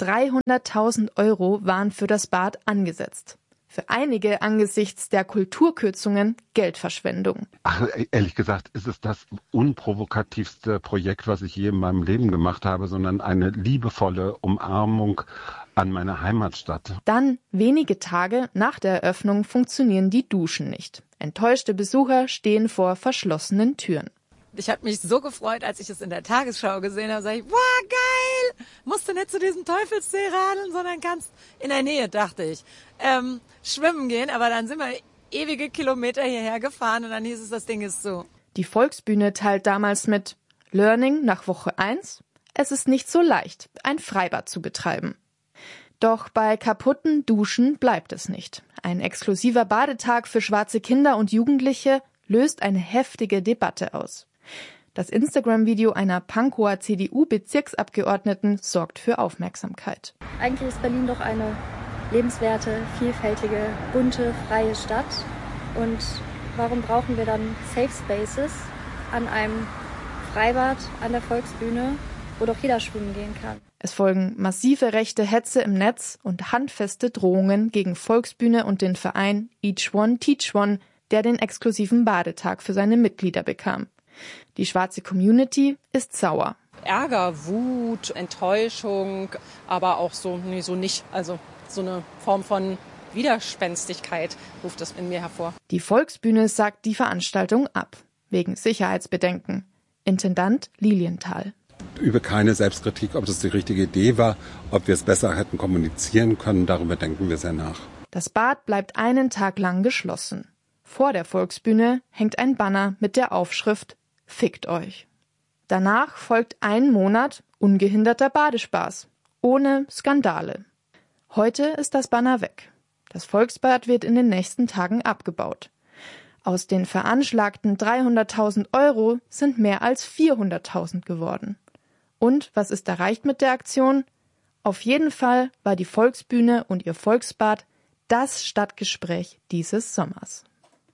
300.000 € waren für das Bad angesetzt. Für einige angesichts der Kulturkürzungen Geldverschwendung. Ach, ehrlich gesagt ist es das unprovokativste Projekt, was ich je in meinem Leben gemacht habe, sondern eine liebevolle Umarmung an meine Heimatstadt. Dann, wenige Tage nach der Eröffnung, funktionieren die Duschen nicht. Enttäuschte Besucher stehen vor verschlossenen Türen. Ich habe mich so gefreut, als ich es in der Tagesschau gesehen habe. Sag ich, wow, geil! Musst du nicht zu diesem Teufelssee radeln, sondern kannst in der Nähe, dachte ich, schwimmen gehen. Aber dann sind wir ewige Kilometer hierher gefahren und dann hieß es, das Ding ist zu. Die Volksbühne teilt damals mit: Learning nach Woche 1. Es ist nicht so leicht, ein Freibad zu betreiben. Doch bei kaputten Duschen bleibt es nicht. Ein exklusiver Badetag für schwarze Kinder und Jugendliche löst eine heftige Debatte aus. Das Instagram-Video einer Pankower CDU-Bezirksabgeordneten sorgt für Aufmerksamkeit. Eigentlich ist Berlin doch eine lebenswerte, vielfältige, bunte, freie Stadt. Und warum brauchen wir dann Safe Spaces an einem Freibad an der Volksbühne, wo doch jeder schwimmen gehen kann? Es folgen massive rechte Hetze im Netz und handfeste Drohungen gegen Volksbühne und den Verein Each One Teach One, der den exklusiven Badetag für seine Mitglieder bekam. Die schwarze Community ist sauer. Ärger, Wut, Enttäuschung, aber auch so nicht. Also so eine Form von Widerspenstigkeit ruft das in mir hervor. Die Volksbühne sagt die Veranstaltung ab, wegen Sicherheitsbedenken. Intendant Lilienthal. Übe keine Selbstkritik, ob das die richtige Idee war, ob wir es besser hätten kommunizieren können. Darüber denken wir sehr nach. Das Bad bleibt einen Tag lang geschlossen. Vor der Volksbühne hängt ein Banner mit der Aufschrift »Fickt euch«. Danach folgt ein Monat ungehinderter Badespaß, ohne Skandale. Heute ist das Banner weg. Das Volksbad wird in den nächsten Tagen abgebaut. Aus den veranschlagten 300.000 € sind mehr als 400.000 geworden. Und was ist erreicht mit der Aktion? Auf jeden Fall war die Volksbühne und ihr Volksbad das Stadtgespräch dieses Sommers.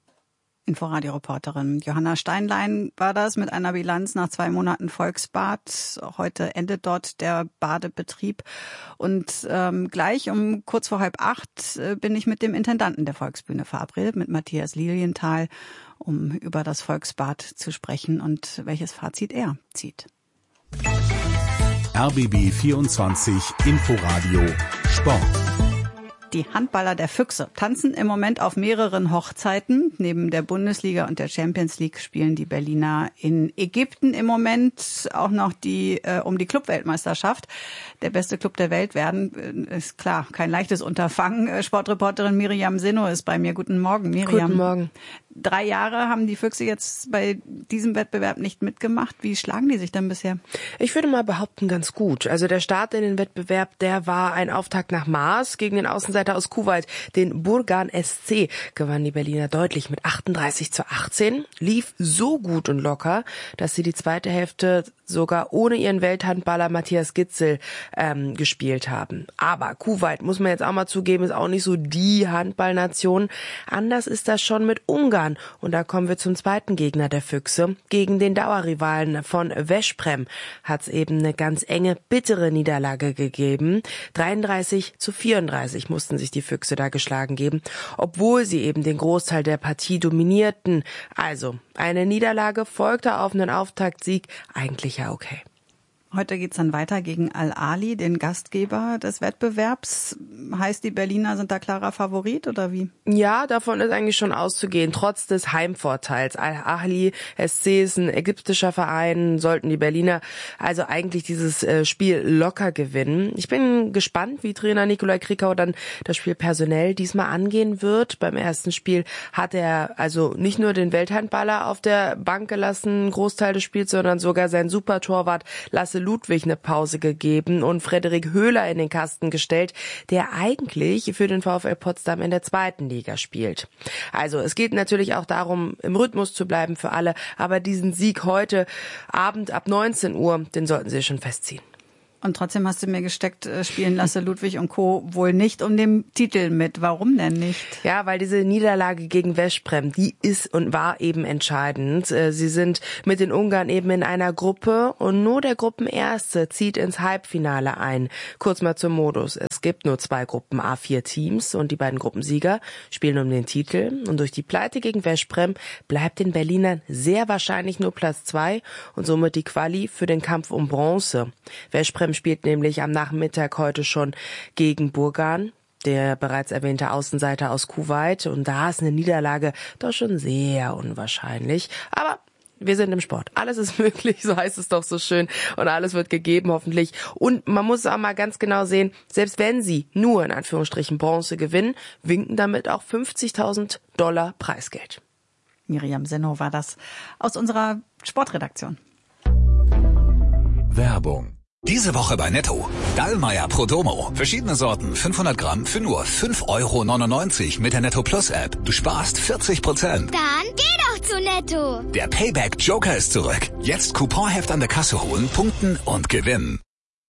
Inforadio-Reporterin Johanna Steinlein war das mit einer Bilanz nach 2 Monaten Volksbad. Heute endet dort der Badebetrieb. Und gleich um kurz vor 7:30 bin ich mit dem Intendanten der Volksbühne verabredet, mit Matthias Lilienthal, um über das Volksbad zu sprechen und welches Fazit er zieht. RBB 24 Inforadio Sport. Die Handballer der Füchse tanzen im Moment auf mehreren Hochzeiten. Neben der Bundesliga und der Champions League spielen die Berliner in Ägypten im Moment auch noch um die Clubweltmeisterschaft. Der beste Club der Welt werden, ist klar, kein leichtes Unterfangen. Sportreporterin Miriam Sinno ist bei mir. Guten Morgen, Miriam. Guten Morgen. 3 Jahre haben die Füchse jetzt bei diesem Wettbewerb nicht mitgemacht. Wie schlagen die sich denn bisher? Ich würde mal behaupten, ganz gut. Also der Start in den Wettbewerb, der war ein Auftakt nach Maß. Gegen den Außenseiter aus Kuwait, den Burgan SC, gewannen die Berliner deutlich mit 38:18. Lief so gut und locker, dass sie die zweite Hälfte sogar ohne ihren Welthandballer Matthias Gitzel gespielt haben. Aber Kuwait, muss man jetzt auch mal zugeben, ist auch nicht so die Handballnation. Anders ist das schon mit Ungarn. Und da kommen wir zum zweiten Gegner der Füchse. Gegen den Dauerrivalen von Veszprem hat es eben eine ganz enge, bittere Niederlage gegeben. 33:34 mussten sich die Füchse da geschlagen geben, obwohl sie eben den Großteil der Partie dominierten. Also, eine Niederlage folgte auf einen Auftaktsieg, eigentlich ja okay. Heute geht's dann weiter gegen Al-Ahly, den Gastgeber des Wettbewerbs. Heißt, die Berliner sind da klarer Favorit oder wie? Ja, davon ist eigentlich schon auszugehen. Trotz des Heimvorteils. Al-Ahli SC ist ein ägyptischer Verein, sollten die Berliner also eigentlich dieses Spiel locker gewinnen. Ich bin gespannt, wie Trainer Nikolai Krikau dann das Spiel personell diesmal angehen wird. Beim ersten Spiel hat er also nicht nur den Welthandballer auf der Bank gelassen, Großteil des Spiels, sondern sogar sein Supertorwart Lasse Ludwig eine Pause gegeben und Frederik Höhler in den Kasten gestellt, der eigentlich für den VfL Potsdam in der 2. Liga spielt. Also es geht natürlich auch darum, im Rhythmus zu bleiben für alle, aber diesen Sieg heute Abend ab 19 Uhr, den sollten sie schon festziehen. Und trotzdem hast du mir gesteckt, spielen Lasse Ludwig und Co. wohl nicht um den Titel mit. Warum denn nicht? Ja, weil diese Niederlage gegen Veszprém, die ist und war eben entscheidend. Sie sind mit den Ungarn eben in einer Gruppe und nur der Gruppenerste zieht ins Halbfinale ein. Kurz mal zum Modus. Es gibt nur 2 Gruppen A4 Teams und die beiden Gruppensieger spielen um den Titel. Und durch die Pleite gegen Veszprém bleibt den Berlinern sehr wahrscheinlich nur Platz 2 und somit die Quali für den Kampf um Bronze. Veszprém spielt nämlich am Nachmittag heute schon gegen Burgan, der bereits erwähnte Außenseiter aus Kuwait. Und da ist eine Niederlage doch schon sehr unwahrscheinlich. Aber wir sind im Sport. Alles ist möglich, so heißt es doch so schön. Und alles wird gegeben, hoffentlich. Und man muss auch mal ganz genau sehen, selbst wenn sie nur in Anführungsstrichen Bronze gewinnen, winken damit auch $50.000 Preisgeld. Miriam Senno war das aus unserer Sportredaktion. Werbung. Diese Woche bei Netto. Dallmayr Prodomo. Verschiedene Sorten, 500 Gramm für nur 5,99 € mit der Netto Plus App. Du sparst 40%. Dann geh doch zu Netto. Der Payback Joker ist zurück. Jetzt Couponheft an der Kasse holen, punkten und gewinnen.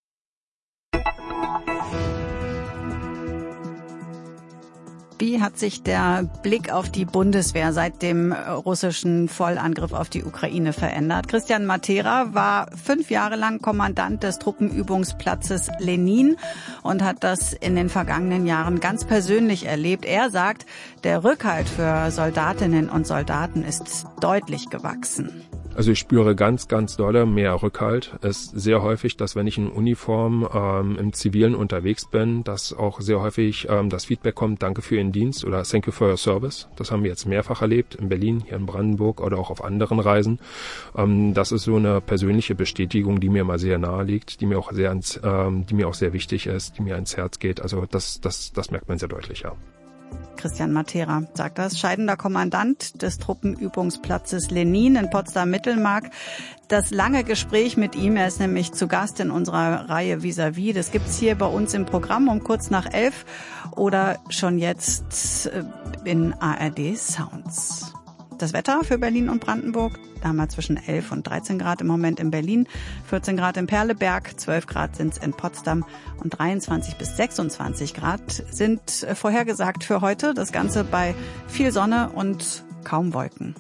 Wie hat sich der Blick auf die Bundeswehr seit dem russischen Vollangriff auf die Ukraine verändert? Christian Matera war 5 Jahre lang Kommandant des Truppenübungsplatzes Lenin und hat das in den vergangenen Jahren ganz persönlich erlebt. Er sagt, der Rückhalt für Soldatinnen und Soldaten ist deutlich gewachsen. Also ich spüre ganz, ganz dolle mehr Rückhalt. Es ist sehr häufig, dass wenn ich in Uniform im Zivilen unterwegs bin, dass auch sehr häufig das Feedback kommt, danke für Ihren Dienst oder thank you for your service. Das haben wir jetzt mehrfach erlebt, in Berlin, hier in Brandenburg oder auch auf anderen Reisen. Das ist so eine persönliche Bestätigung, die mir mal sehr nahe liegt, die mir auch sehr wichtig ist, die mir ans Herz geht. Also das merkt man sehr deutlich, ja. Christian Matera sagt das, scheidender Kommandant des Truppenübungsplatzes Lenin in Potsdam-Mittelmark. Das lange Gespräch mit ihm, er ist nämlich zu Gast in unserer Reihe Vis-à-vis, das gibt's hier bei uns im Programm um kurz nach 11 oder schon jetzt in ARD Sounds. Das Wetter für Berlin und Brandenburg, da haben wir zwischen 11 und 13 Grad im Moment in Berlin, 14 Grad in Perleberg, 12 Grad sind's in Potsdam und 23 bis 26 Grad sind vorhergesagt für heute. Das Ganze bei viel Sonne und kaum Wolken.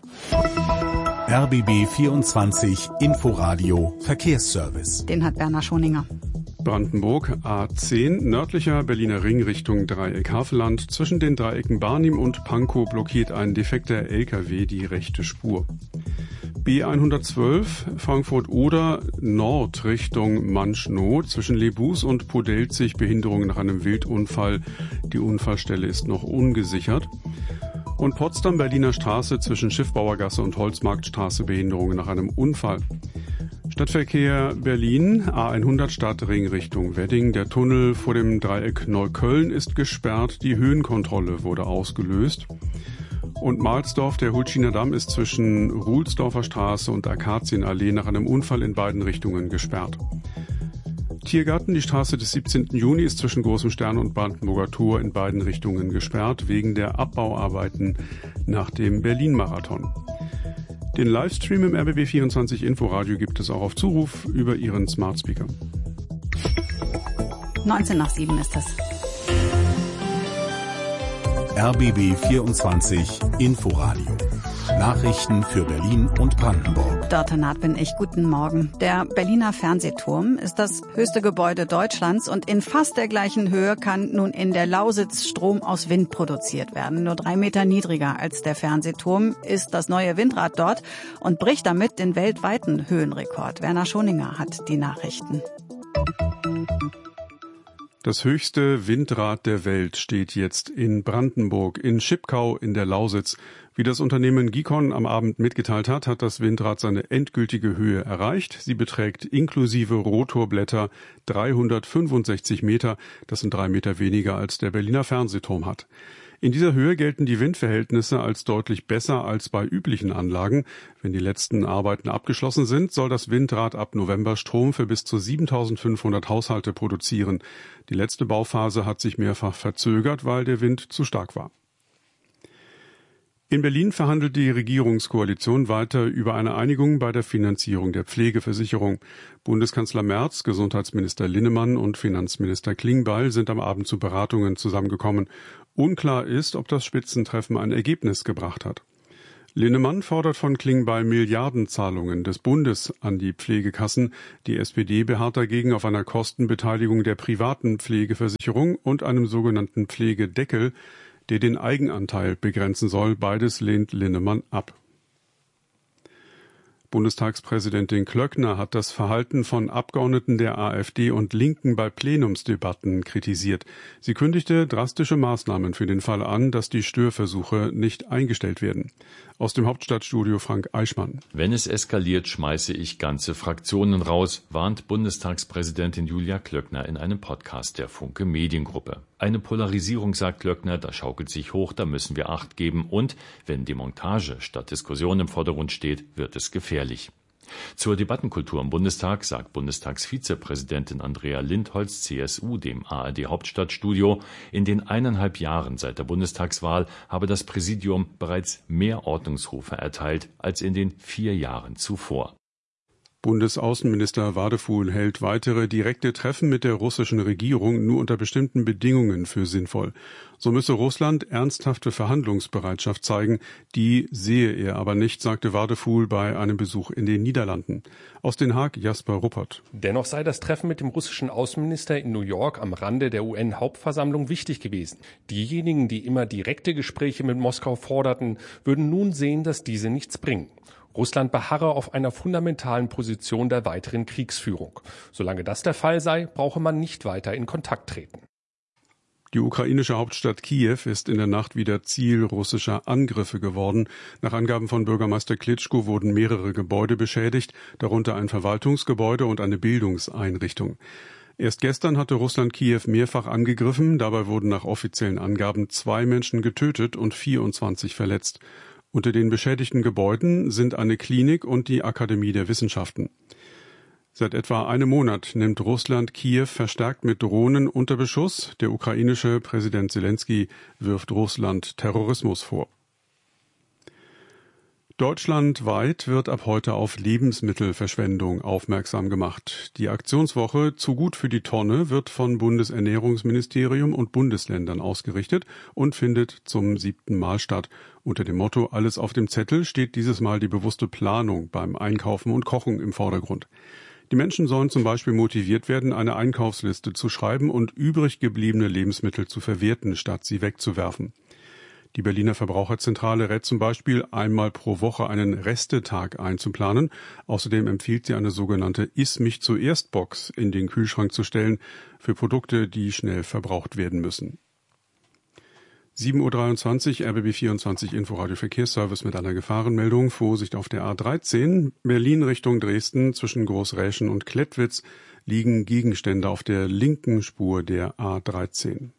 RBB 24 Inforadio Verkehrsservice. Den hat Werner Schoninger. Brandenburg A10, nördlicher Berliner Ring Richtung Dreieck Havelland. Zwischen den Dreiecken Barnim und Pankow blockiert ein defekter LKW die rechte Spur. B112, Frankfurt-Oder, Nord Richtung Manschnow. Zwischen Lebus und Podelzig Behinderung nach einem Wildunfall. Die Unfallstelle ist noch ungesichert. Und Potsdam-Berliner Straße zwischen Schiffbauergasse und Holzmarktstraße Behinderungen nach einem Unfall. Stadtverkehr Berlin, A100 Stadtring Richtung Wedding. Der Tunnel vor dem Dreieck Neukölln ist gesperrt. Die Höhenkontrolle wurde ausgelöst. Und Mahlsdorf, der Hultschiner Damm, ist zwischen Ruhlsdorfer Straße und Akazienallee nach einem Unfall in beiden Richtungen gesperrt. Tiergarten, die Straße des 17. Juni ist zwischen Großem Stern und Brandenburger Tor in beiden Richtungen gesperrt, wegen der Abbauarbeiten nach dem Berlin-Marathon. Den Livestream im RBB24 Inforadio gibt es auch auf Zuruf über Ihren Smart Speaker. 7:19 ist das. RBB24 Inforadio. Nachrichten für Berlin und Brandenburg. Dörte Naht bin ich. Guten Morgen. Der Berliner Fernsehturm ist das höchste Gebäude Deutschlands und in fast der gleichen Höhe kann nun in der Lausitz Strom aus Wind produziert werden. Nur 3 Meter niedriger als der Fernsehturm ist das neue Windrad dort und bricht damit den weltweiten Höhenrekord. Werner Schoninger hat die Nachrichten. Das höchste Windrad der Welt steht jetzt in Brandenburg, in Schipkau in der Lausitz. Wie das Unternehmen Gikon am Abend mitgeteilt hat, hat das Windrad seine endgültige Höhe erreicht. Sie beträgt inklusive Rotorblätter 365 Meter. Das sind 3 Meter weniger als der Berliner Fernsehturm hat. In dieser Höhe gelten die Windverhältnisse als deutlich besser als bei üblichen Anlagen. Wenn die letzten Arbeiten abgeschlossen sind, soll das Windrad ab November Strom für bis zu 7.500 Haushalte produzieren. Die letzte Bauphase hat sich mehrfach verzögert, weil der Wind zu stark war. In Berlin verhandelt die Regierungskoalition weiter über eine Einigung bei der Finanzierung der Pflegeversicherung. Bundeskanzler Merz, Gesundheitsminister Linnemann und Finanzminister Klingbeil sind am Abend zu Beratungen zusammengekommen. Unklar ist, ob das Spitzentreffen ein Ergebnis gebracht hat. Linnemann fordert von Klingbeil Milliardenzahlungen des Bundes an die Pflegekassen. Die SPD beharrt dagegen auf einer Kostenbeteiligung der privaten Pflegeversicherung und einem sogenannten Pflegedeckel, der den Eigenanteil begrenzen soll. Beides lehnt Linnemann ab. Bundestagspräsidentin Klöckner hat das Verhalten von Abgeordneten der AfD und Linken bei Plenumsdebatten kritisiert. Sie kündigte drastische Maßnahmen für den Fall an, dass die Störversuche nicht eingestellt werden. Aus dem Hauptstadtstudio Frank Eichmann. Wenn es eskaliert, schmeiße ich ganze Fraktionen raus, warnt Bundestagspräsidentin Julia Klöckner in einem Podcast der Funke Mediengruppe. Eine Polarisierung, sagt Klöckner, da schaukelt sich hoch, da müssen wir Acht geben und wenn Demontage statt Diskussion im Vordergrund steht, wird es gefährlich. Zur Debattenkultur im Bundestag sagt Bundestagsvizepräsidentin Andrea Lindholz, CSU, dem ARD-Hauptstadtstudio, in den 1,5 Jahren seit der Bundestagswahl habe das Präsidium bereits mehr Ordnungsrufe erteilt als in den 4 Jahren zuvor. Bundesaußenminister Wadefuhl hält weitere direkte Treffen mit der russischen Regierung nur unter bestimmten Bedingungen für sinnvoll. So müsse Russland ernsthafte Verhandlungsbereitschaft zeigen. Die sehe er aber nicht, sagte Wadefuhl bei einem Besuch in den Niederlanden. Aus Den Haag Jasper Ruppert. Dennoch sei das Treffen mit dem russischen Außenminister in New York am Rande der UN-Hauptversammlung wichtig gewesen. Diejenigen, die immer direkte Gespräche mit Moskau forderten, würden nun sehen, dass diese nichts bringen. Russland beharre auf einer fundamentalen Position der weiteren Kriegsführung. Solange das der Fall sei, brauche man nicht weiter in Kontakt treten. Die ukrainische Hauptstadt Kiew ist in der Nacht wieder Ziel russischer Angriffe geworden. Nach Angaben von Bürgermeister Klitschko wurden mehrere Gebäude beschädigt, darunter ein Verwaltungsgebäude und eine Bildungseinrichtung. Erst gestern hatte Russland Kiew mehrfach angegriffen. Dabei wurden nach offiziellen Angaben 2 Menschen getötet und 24 verletzt. Unter den beschädigten Gebäuden sind eine Klinik und die Akademie der Wissenschaften. Seit etwa einem Monat nimmt Russland Kiew verstärkt mit Drohnen unter Beschuss. Der ukrainische Präsident Selenskyj wirft Russland Terrorismus vor. Deutschlandweit wird ab heute auf Lebensmittelverschwendung aufmerksam gemacht. Die Aktionswoche Zu gut für die Tonne wird von Bundesernährungsministerium und Bundesländern ausgerichtet und findet zum 7. Mal statt. Unter dem Motto Alles auf dem Zettel steht dieses Mal die bewusste Planung beim Einkaufen und Kochen im Vordergrund. Die Menschen sollen zum Beispiel motiviert werden, eine Einkaufsliste zu schreiben und übrig gebliebene Lebensmittel zu verwerten, statt sie wegzuwerfen. Die Berliner Verbraucherzentrale rät zum Beispiel, einmal pro Woche einen Restetag einzuplanen. Außerdem empfiehlt sie eine sogenannte Iss-mich-zuerst-Box in den Kühlschrank zu stellen für Produkte, die schnell verbraucht werden müssen. 7.23 Uhr, RBB 24 Inforadio Verkehrsservice mit einer Gefahrenmeldung. Vorsicht auf der A13. Berlin Richtung Dresden zwischen Großräschen und Klettwitz liegen Gegenstände auf der linken Spur der A13.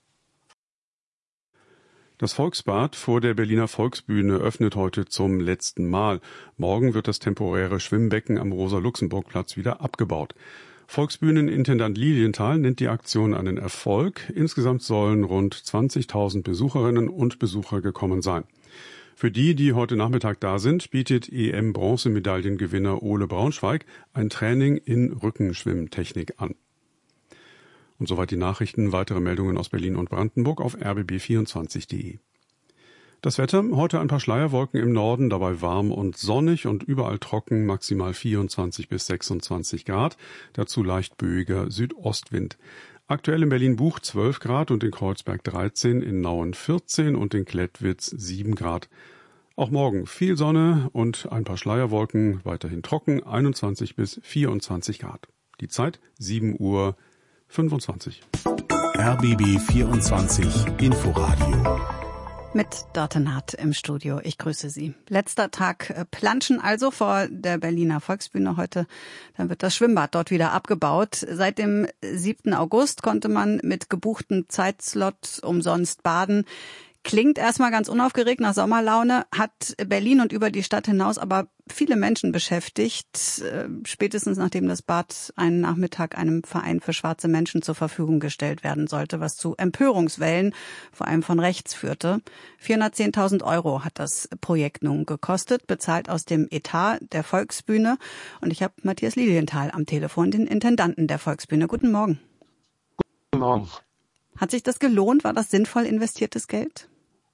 Das Volksbad vor der Berliner Volksbühne öffnet heute zum letzten Mal. Morgen wird das temporäre Schwimmbecken am Rosa-Luxemburg-Platz wieder abgebaut. Volksbühnenintendant Lilienthal nennt die Aktion einen Erfolg. Insgesamt sollen rund 20.000 Besucherinnen und Besucher gekommen sein. Für die heute Nachmittag da sind, bietet EM-Bronzemedaillengewinner Ole Braunschweig ein Training in Rückenschwimmtechnik an. Und soweit die Nachrichten. Weitere Meldungen aus Berlin und Brandenburg auf rbb24.de. Das Wetter, heute ein paar Schleierwolken im Norden, dabei warm und sonnig und überall trocken, maximal 24 bis 26 Grad, dazu leicht böiger Südostwind. Aktuell in Berlin-Buch 12 Grad und in Kreuzberg 13, in Nauen 14 und in Klettwitz 7 Grad. Auch morgen viel Sonne und ein paar Schleierwolken, weiterhin trocken, 21 bis 24 Grad. Die Zeit 7:25 Uhr. RBB 24 Inforadio. Mit Dörte Naht im Studio. Ich grüße Sie. Letzter Tag Planschen also vor der Berliner Volksbühne heute. Dann wird das Schwimmbad dort wieder abgebaut. Seit dem 7. August konnte man mit gebuchtem Zeitslot umsonst baden. Klingt erstmal ganz unaufgeregt nach Sommerlaune, hat Berlin und über die Stadt hinaus aber viele Menschen beschäftigt, spätestens nachdem das Bad einen Nachmittag einem Verein für schwarze Menschen zur Verfügung gestellt werden sollte, was zu Empörungswellen, vor allem von rechts, führte. 410.000 € hat das Projekt nun gekostet, bezahlt aus dem Etat der Volksbühne. Und ich habe Matthias Lilienthal am Telefon, den Intendanten der Volksbühne. Guten Morgen. Guten Morgen. Hat sich das gelohnt? War das sinnvoll investiertes Geld?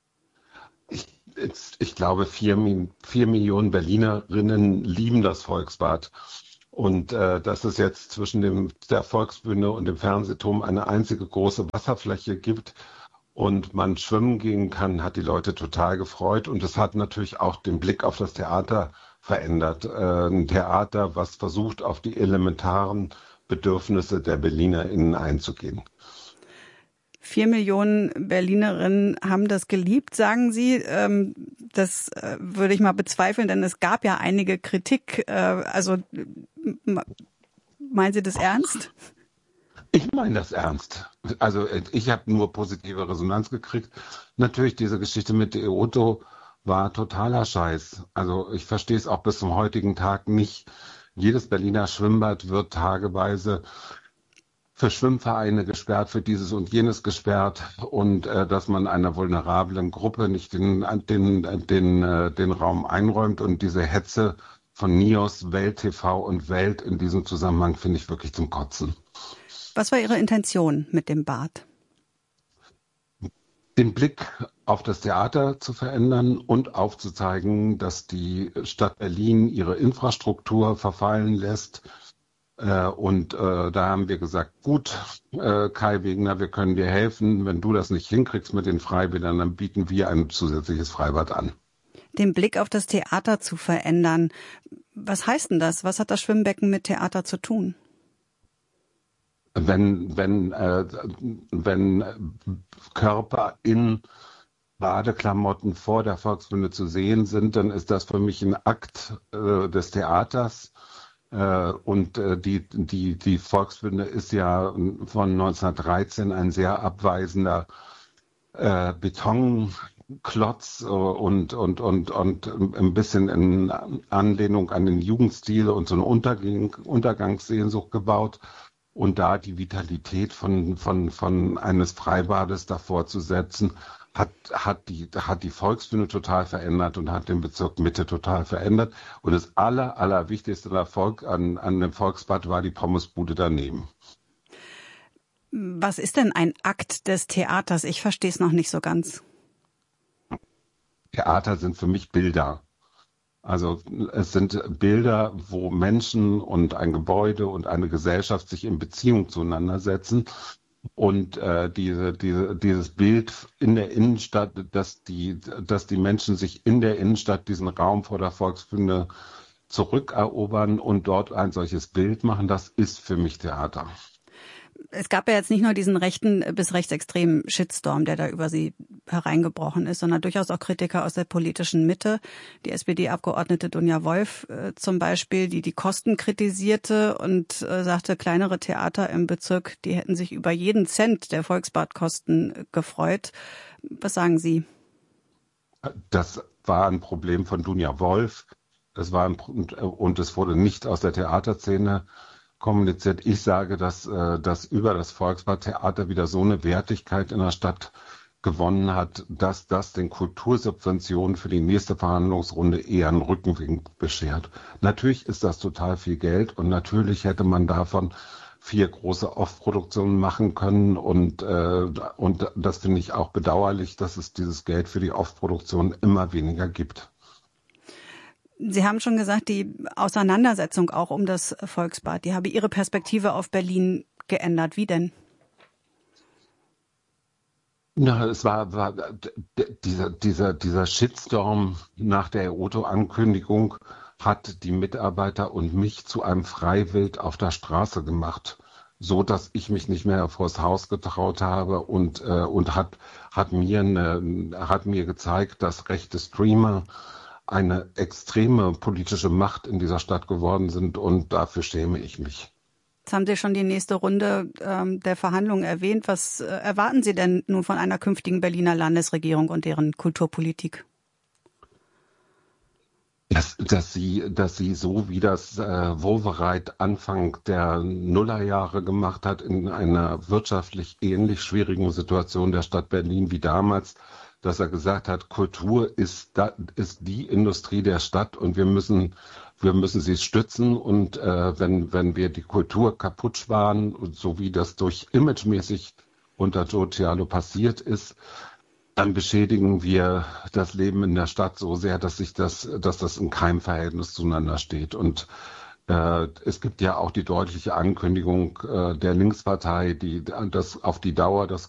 Ich glaube, 4 Millionen Berlinerinnen lieben das Volksbad. Und dass es jetzt zwischen der Volksbühne und dem Fernsehturm eine einzige große Wasserfläche gibt und man schwimmen gehen kann, hat die Leute total gefreut. Und es hat natürlich auch den Blick auf das Theater verändert. Ein Theater, was versucht, auf die elementaren Bedürfnisse der BerlinerInnen einzugehen. 4 Millionen Berlinerinnen haben das geliebt, sagen Sie. Das würde ich mal bezweifeln, denn es gab ja einige Kritik. Also meinen Sie das ernst? Ich meine das ernst. Also ich habe nur positive Resonanz gekriegt. Natürlich, diese Geschichte mit der Auto war totaler Scheiß. Also ich verstehe es auch bis zum heutigen Tag nicht. Jedes Berliner Schwimmbad wird tageweise für Schwimmvereine gesperrt, für dieses und jenes gesperrt und dass man einer vulnerablen Gruppe nicht den Raum einräumt und diese Hetze von NIOS, Welt TV und Welt in diesem Zusammenhang finde ich wirklich zum Kotzen. Was war Ihre Intention mit dem Bad? Den Blick auf das Theater zu verändern und aufzuzeigen, dass die Stadt Berlin ihre Infrastruktur verfallen lässt. Und da haben wir gesagt, gut, Kai Wegener, wir können dir helfen. Wenn du das nicht hinkriegst mit den Freibädern, dann bieten wir ein zusätzliches Freibad an. Den Blick auf das Theater zu verändern. Was heißt denn das? Was hat das Schwimmbecken mit Theater zu tun? Wenn Körper in Badeklamotten vor der Volksbühne zu sehen sind, dann ist das für mich ein Akt des Theaters. Und die Volksbühne ist ja von 1913 ein sehr abweisender Betonklotz und ein bisschen in Anlehnung an den Jugendstil und so eine Untergangssehnsucht gebaut. Und da die Vitalität von eines Freibades davor zu setzen, hat die Volksbühne total verändert und hat den Bezirk Mitte total verändert. Und das allerwichtigste Erfolg an dem Volksbad war die Pommesbude daneben. Was ist denn ein Akt des Theaters? Ich verstehe es noch nicht so ganz. Theater sind für mich Bilder. Also es sind Bilder, wo Menschen und ein Gebäude und eine Gesellschaft sich in Beziehung zueinander setzen. Und dieses Bild in der Innenstadt, dass die Menschen sich in der Innenstadt diesen Raum vor der Volksbühne zurückerobern und dort ein solches Bild machen, das ist für mich Theater. Es gab ja jetzt nicht nur diesen rechten bis rechtsextremen Shitstorm, der da über Sie hereingebrochen ist, sondern durchaus auch Kritiker aus der politischen Mitte. Die SPD-Abgeordnete Dunja Wolf zum Beispiel, die Kosten kritisierte und sagte, kleinere Theater im Bezirk, die hätten sich über jeden Cent der Volksbadkosten gefreut. Was sagen Sie? Das war ein Problem von Dunja Wolf. Und es wurde nicht aus der Theaterszene kommuniziert. Ich sage, dass über das Volksbad-Theater wieder so eine Wertigkeit in der Stadt gewonnen hat, dass das den Kultursubventionen für die nächste Verhandlungsrunde eher einen Rückenwind beschert. Natürlich ist das total viel Geld und natürlich hätte man davon 4 große Off-Produktionen machen können und das finde ich auch bedauerlich, dass es dieses Geld für die Off-Produktion immer weniger gibt. Sie haben schon gesagt, die Auseinandersetzung auch um das Volksbad, die habe Ihre Perspektive auf Berlin geändert. Wie denn? Ja, es war dieser Shitstorm nach der Auto-Ankündigung hat die Mitarbeiter und mich zu einem Freiwild auf der Straße gemacht. so dass ich mich nicht mehr vors Haus getraut habe und hat mir gezeigt, dass rechte Streamer eine extreme politische Macht in dieser Stadt geworden sind und dafür schäme ich mich. Jetzt haben Sie schon die nächste Runde der Verhandlungen erwähnt. Was erwarten Sie denn nun von einer künftigen Berliner Landesregierung und deren Kulturpolitik? Dass sie so wie das Wowereit Anfang der Nullerjahre gemacht hat, in einer wirtschaftlich ähnlich schwierigen Situation der Stadt Berlin wie damals, dass er gesagt hat, Kultur ist die Industrie der Stadt und wir müssen sie stützen und wenn wir die Kultur kaputt sparen, so wie das durch imagemäßig unter Joe Cialo passiert ist, dann beschädigen wir das Leben in der Stadt so sehr, dass das in keinem Verhältnis zueinander steht. Und es gibt ja auch die deutliche Ankündigung der Linkspartei, dass auf die Dauer das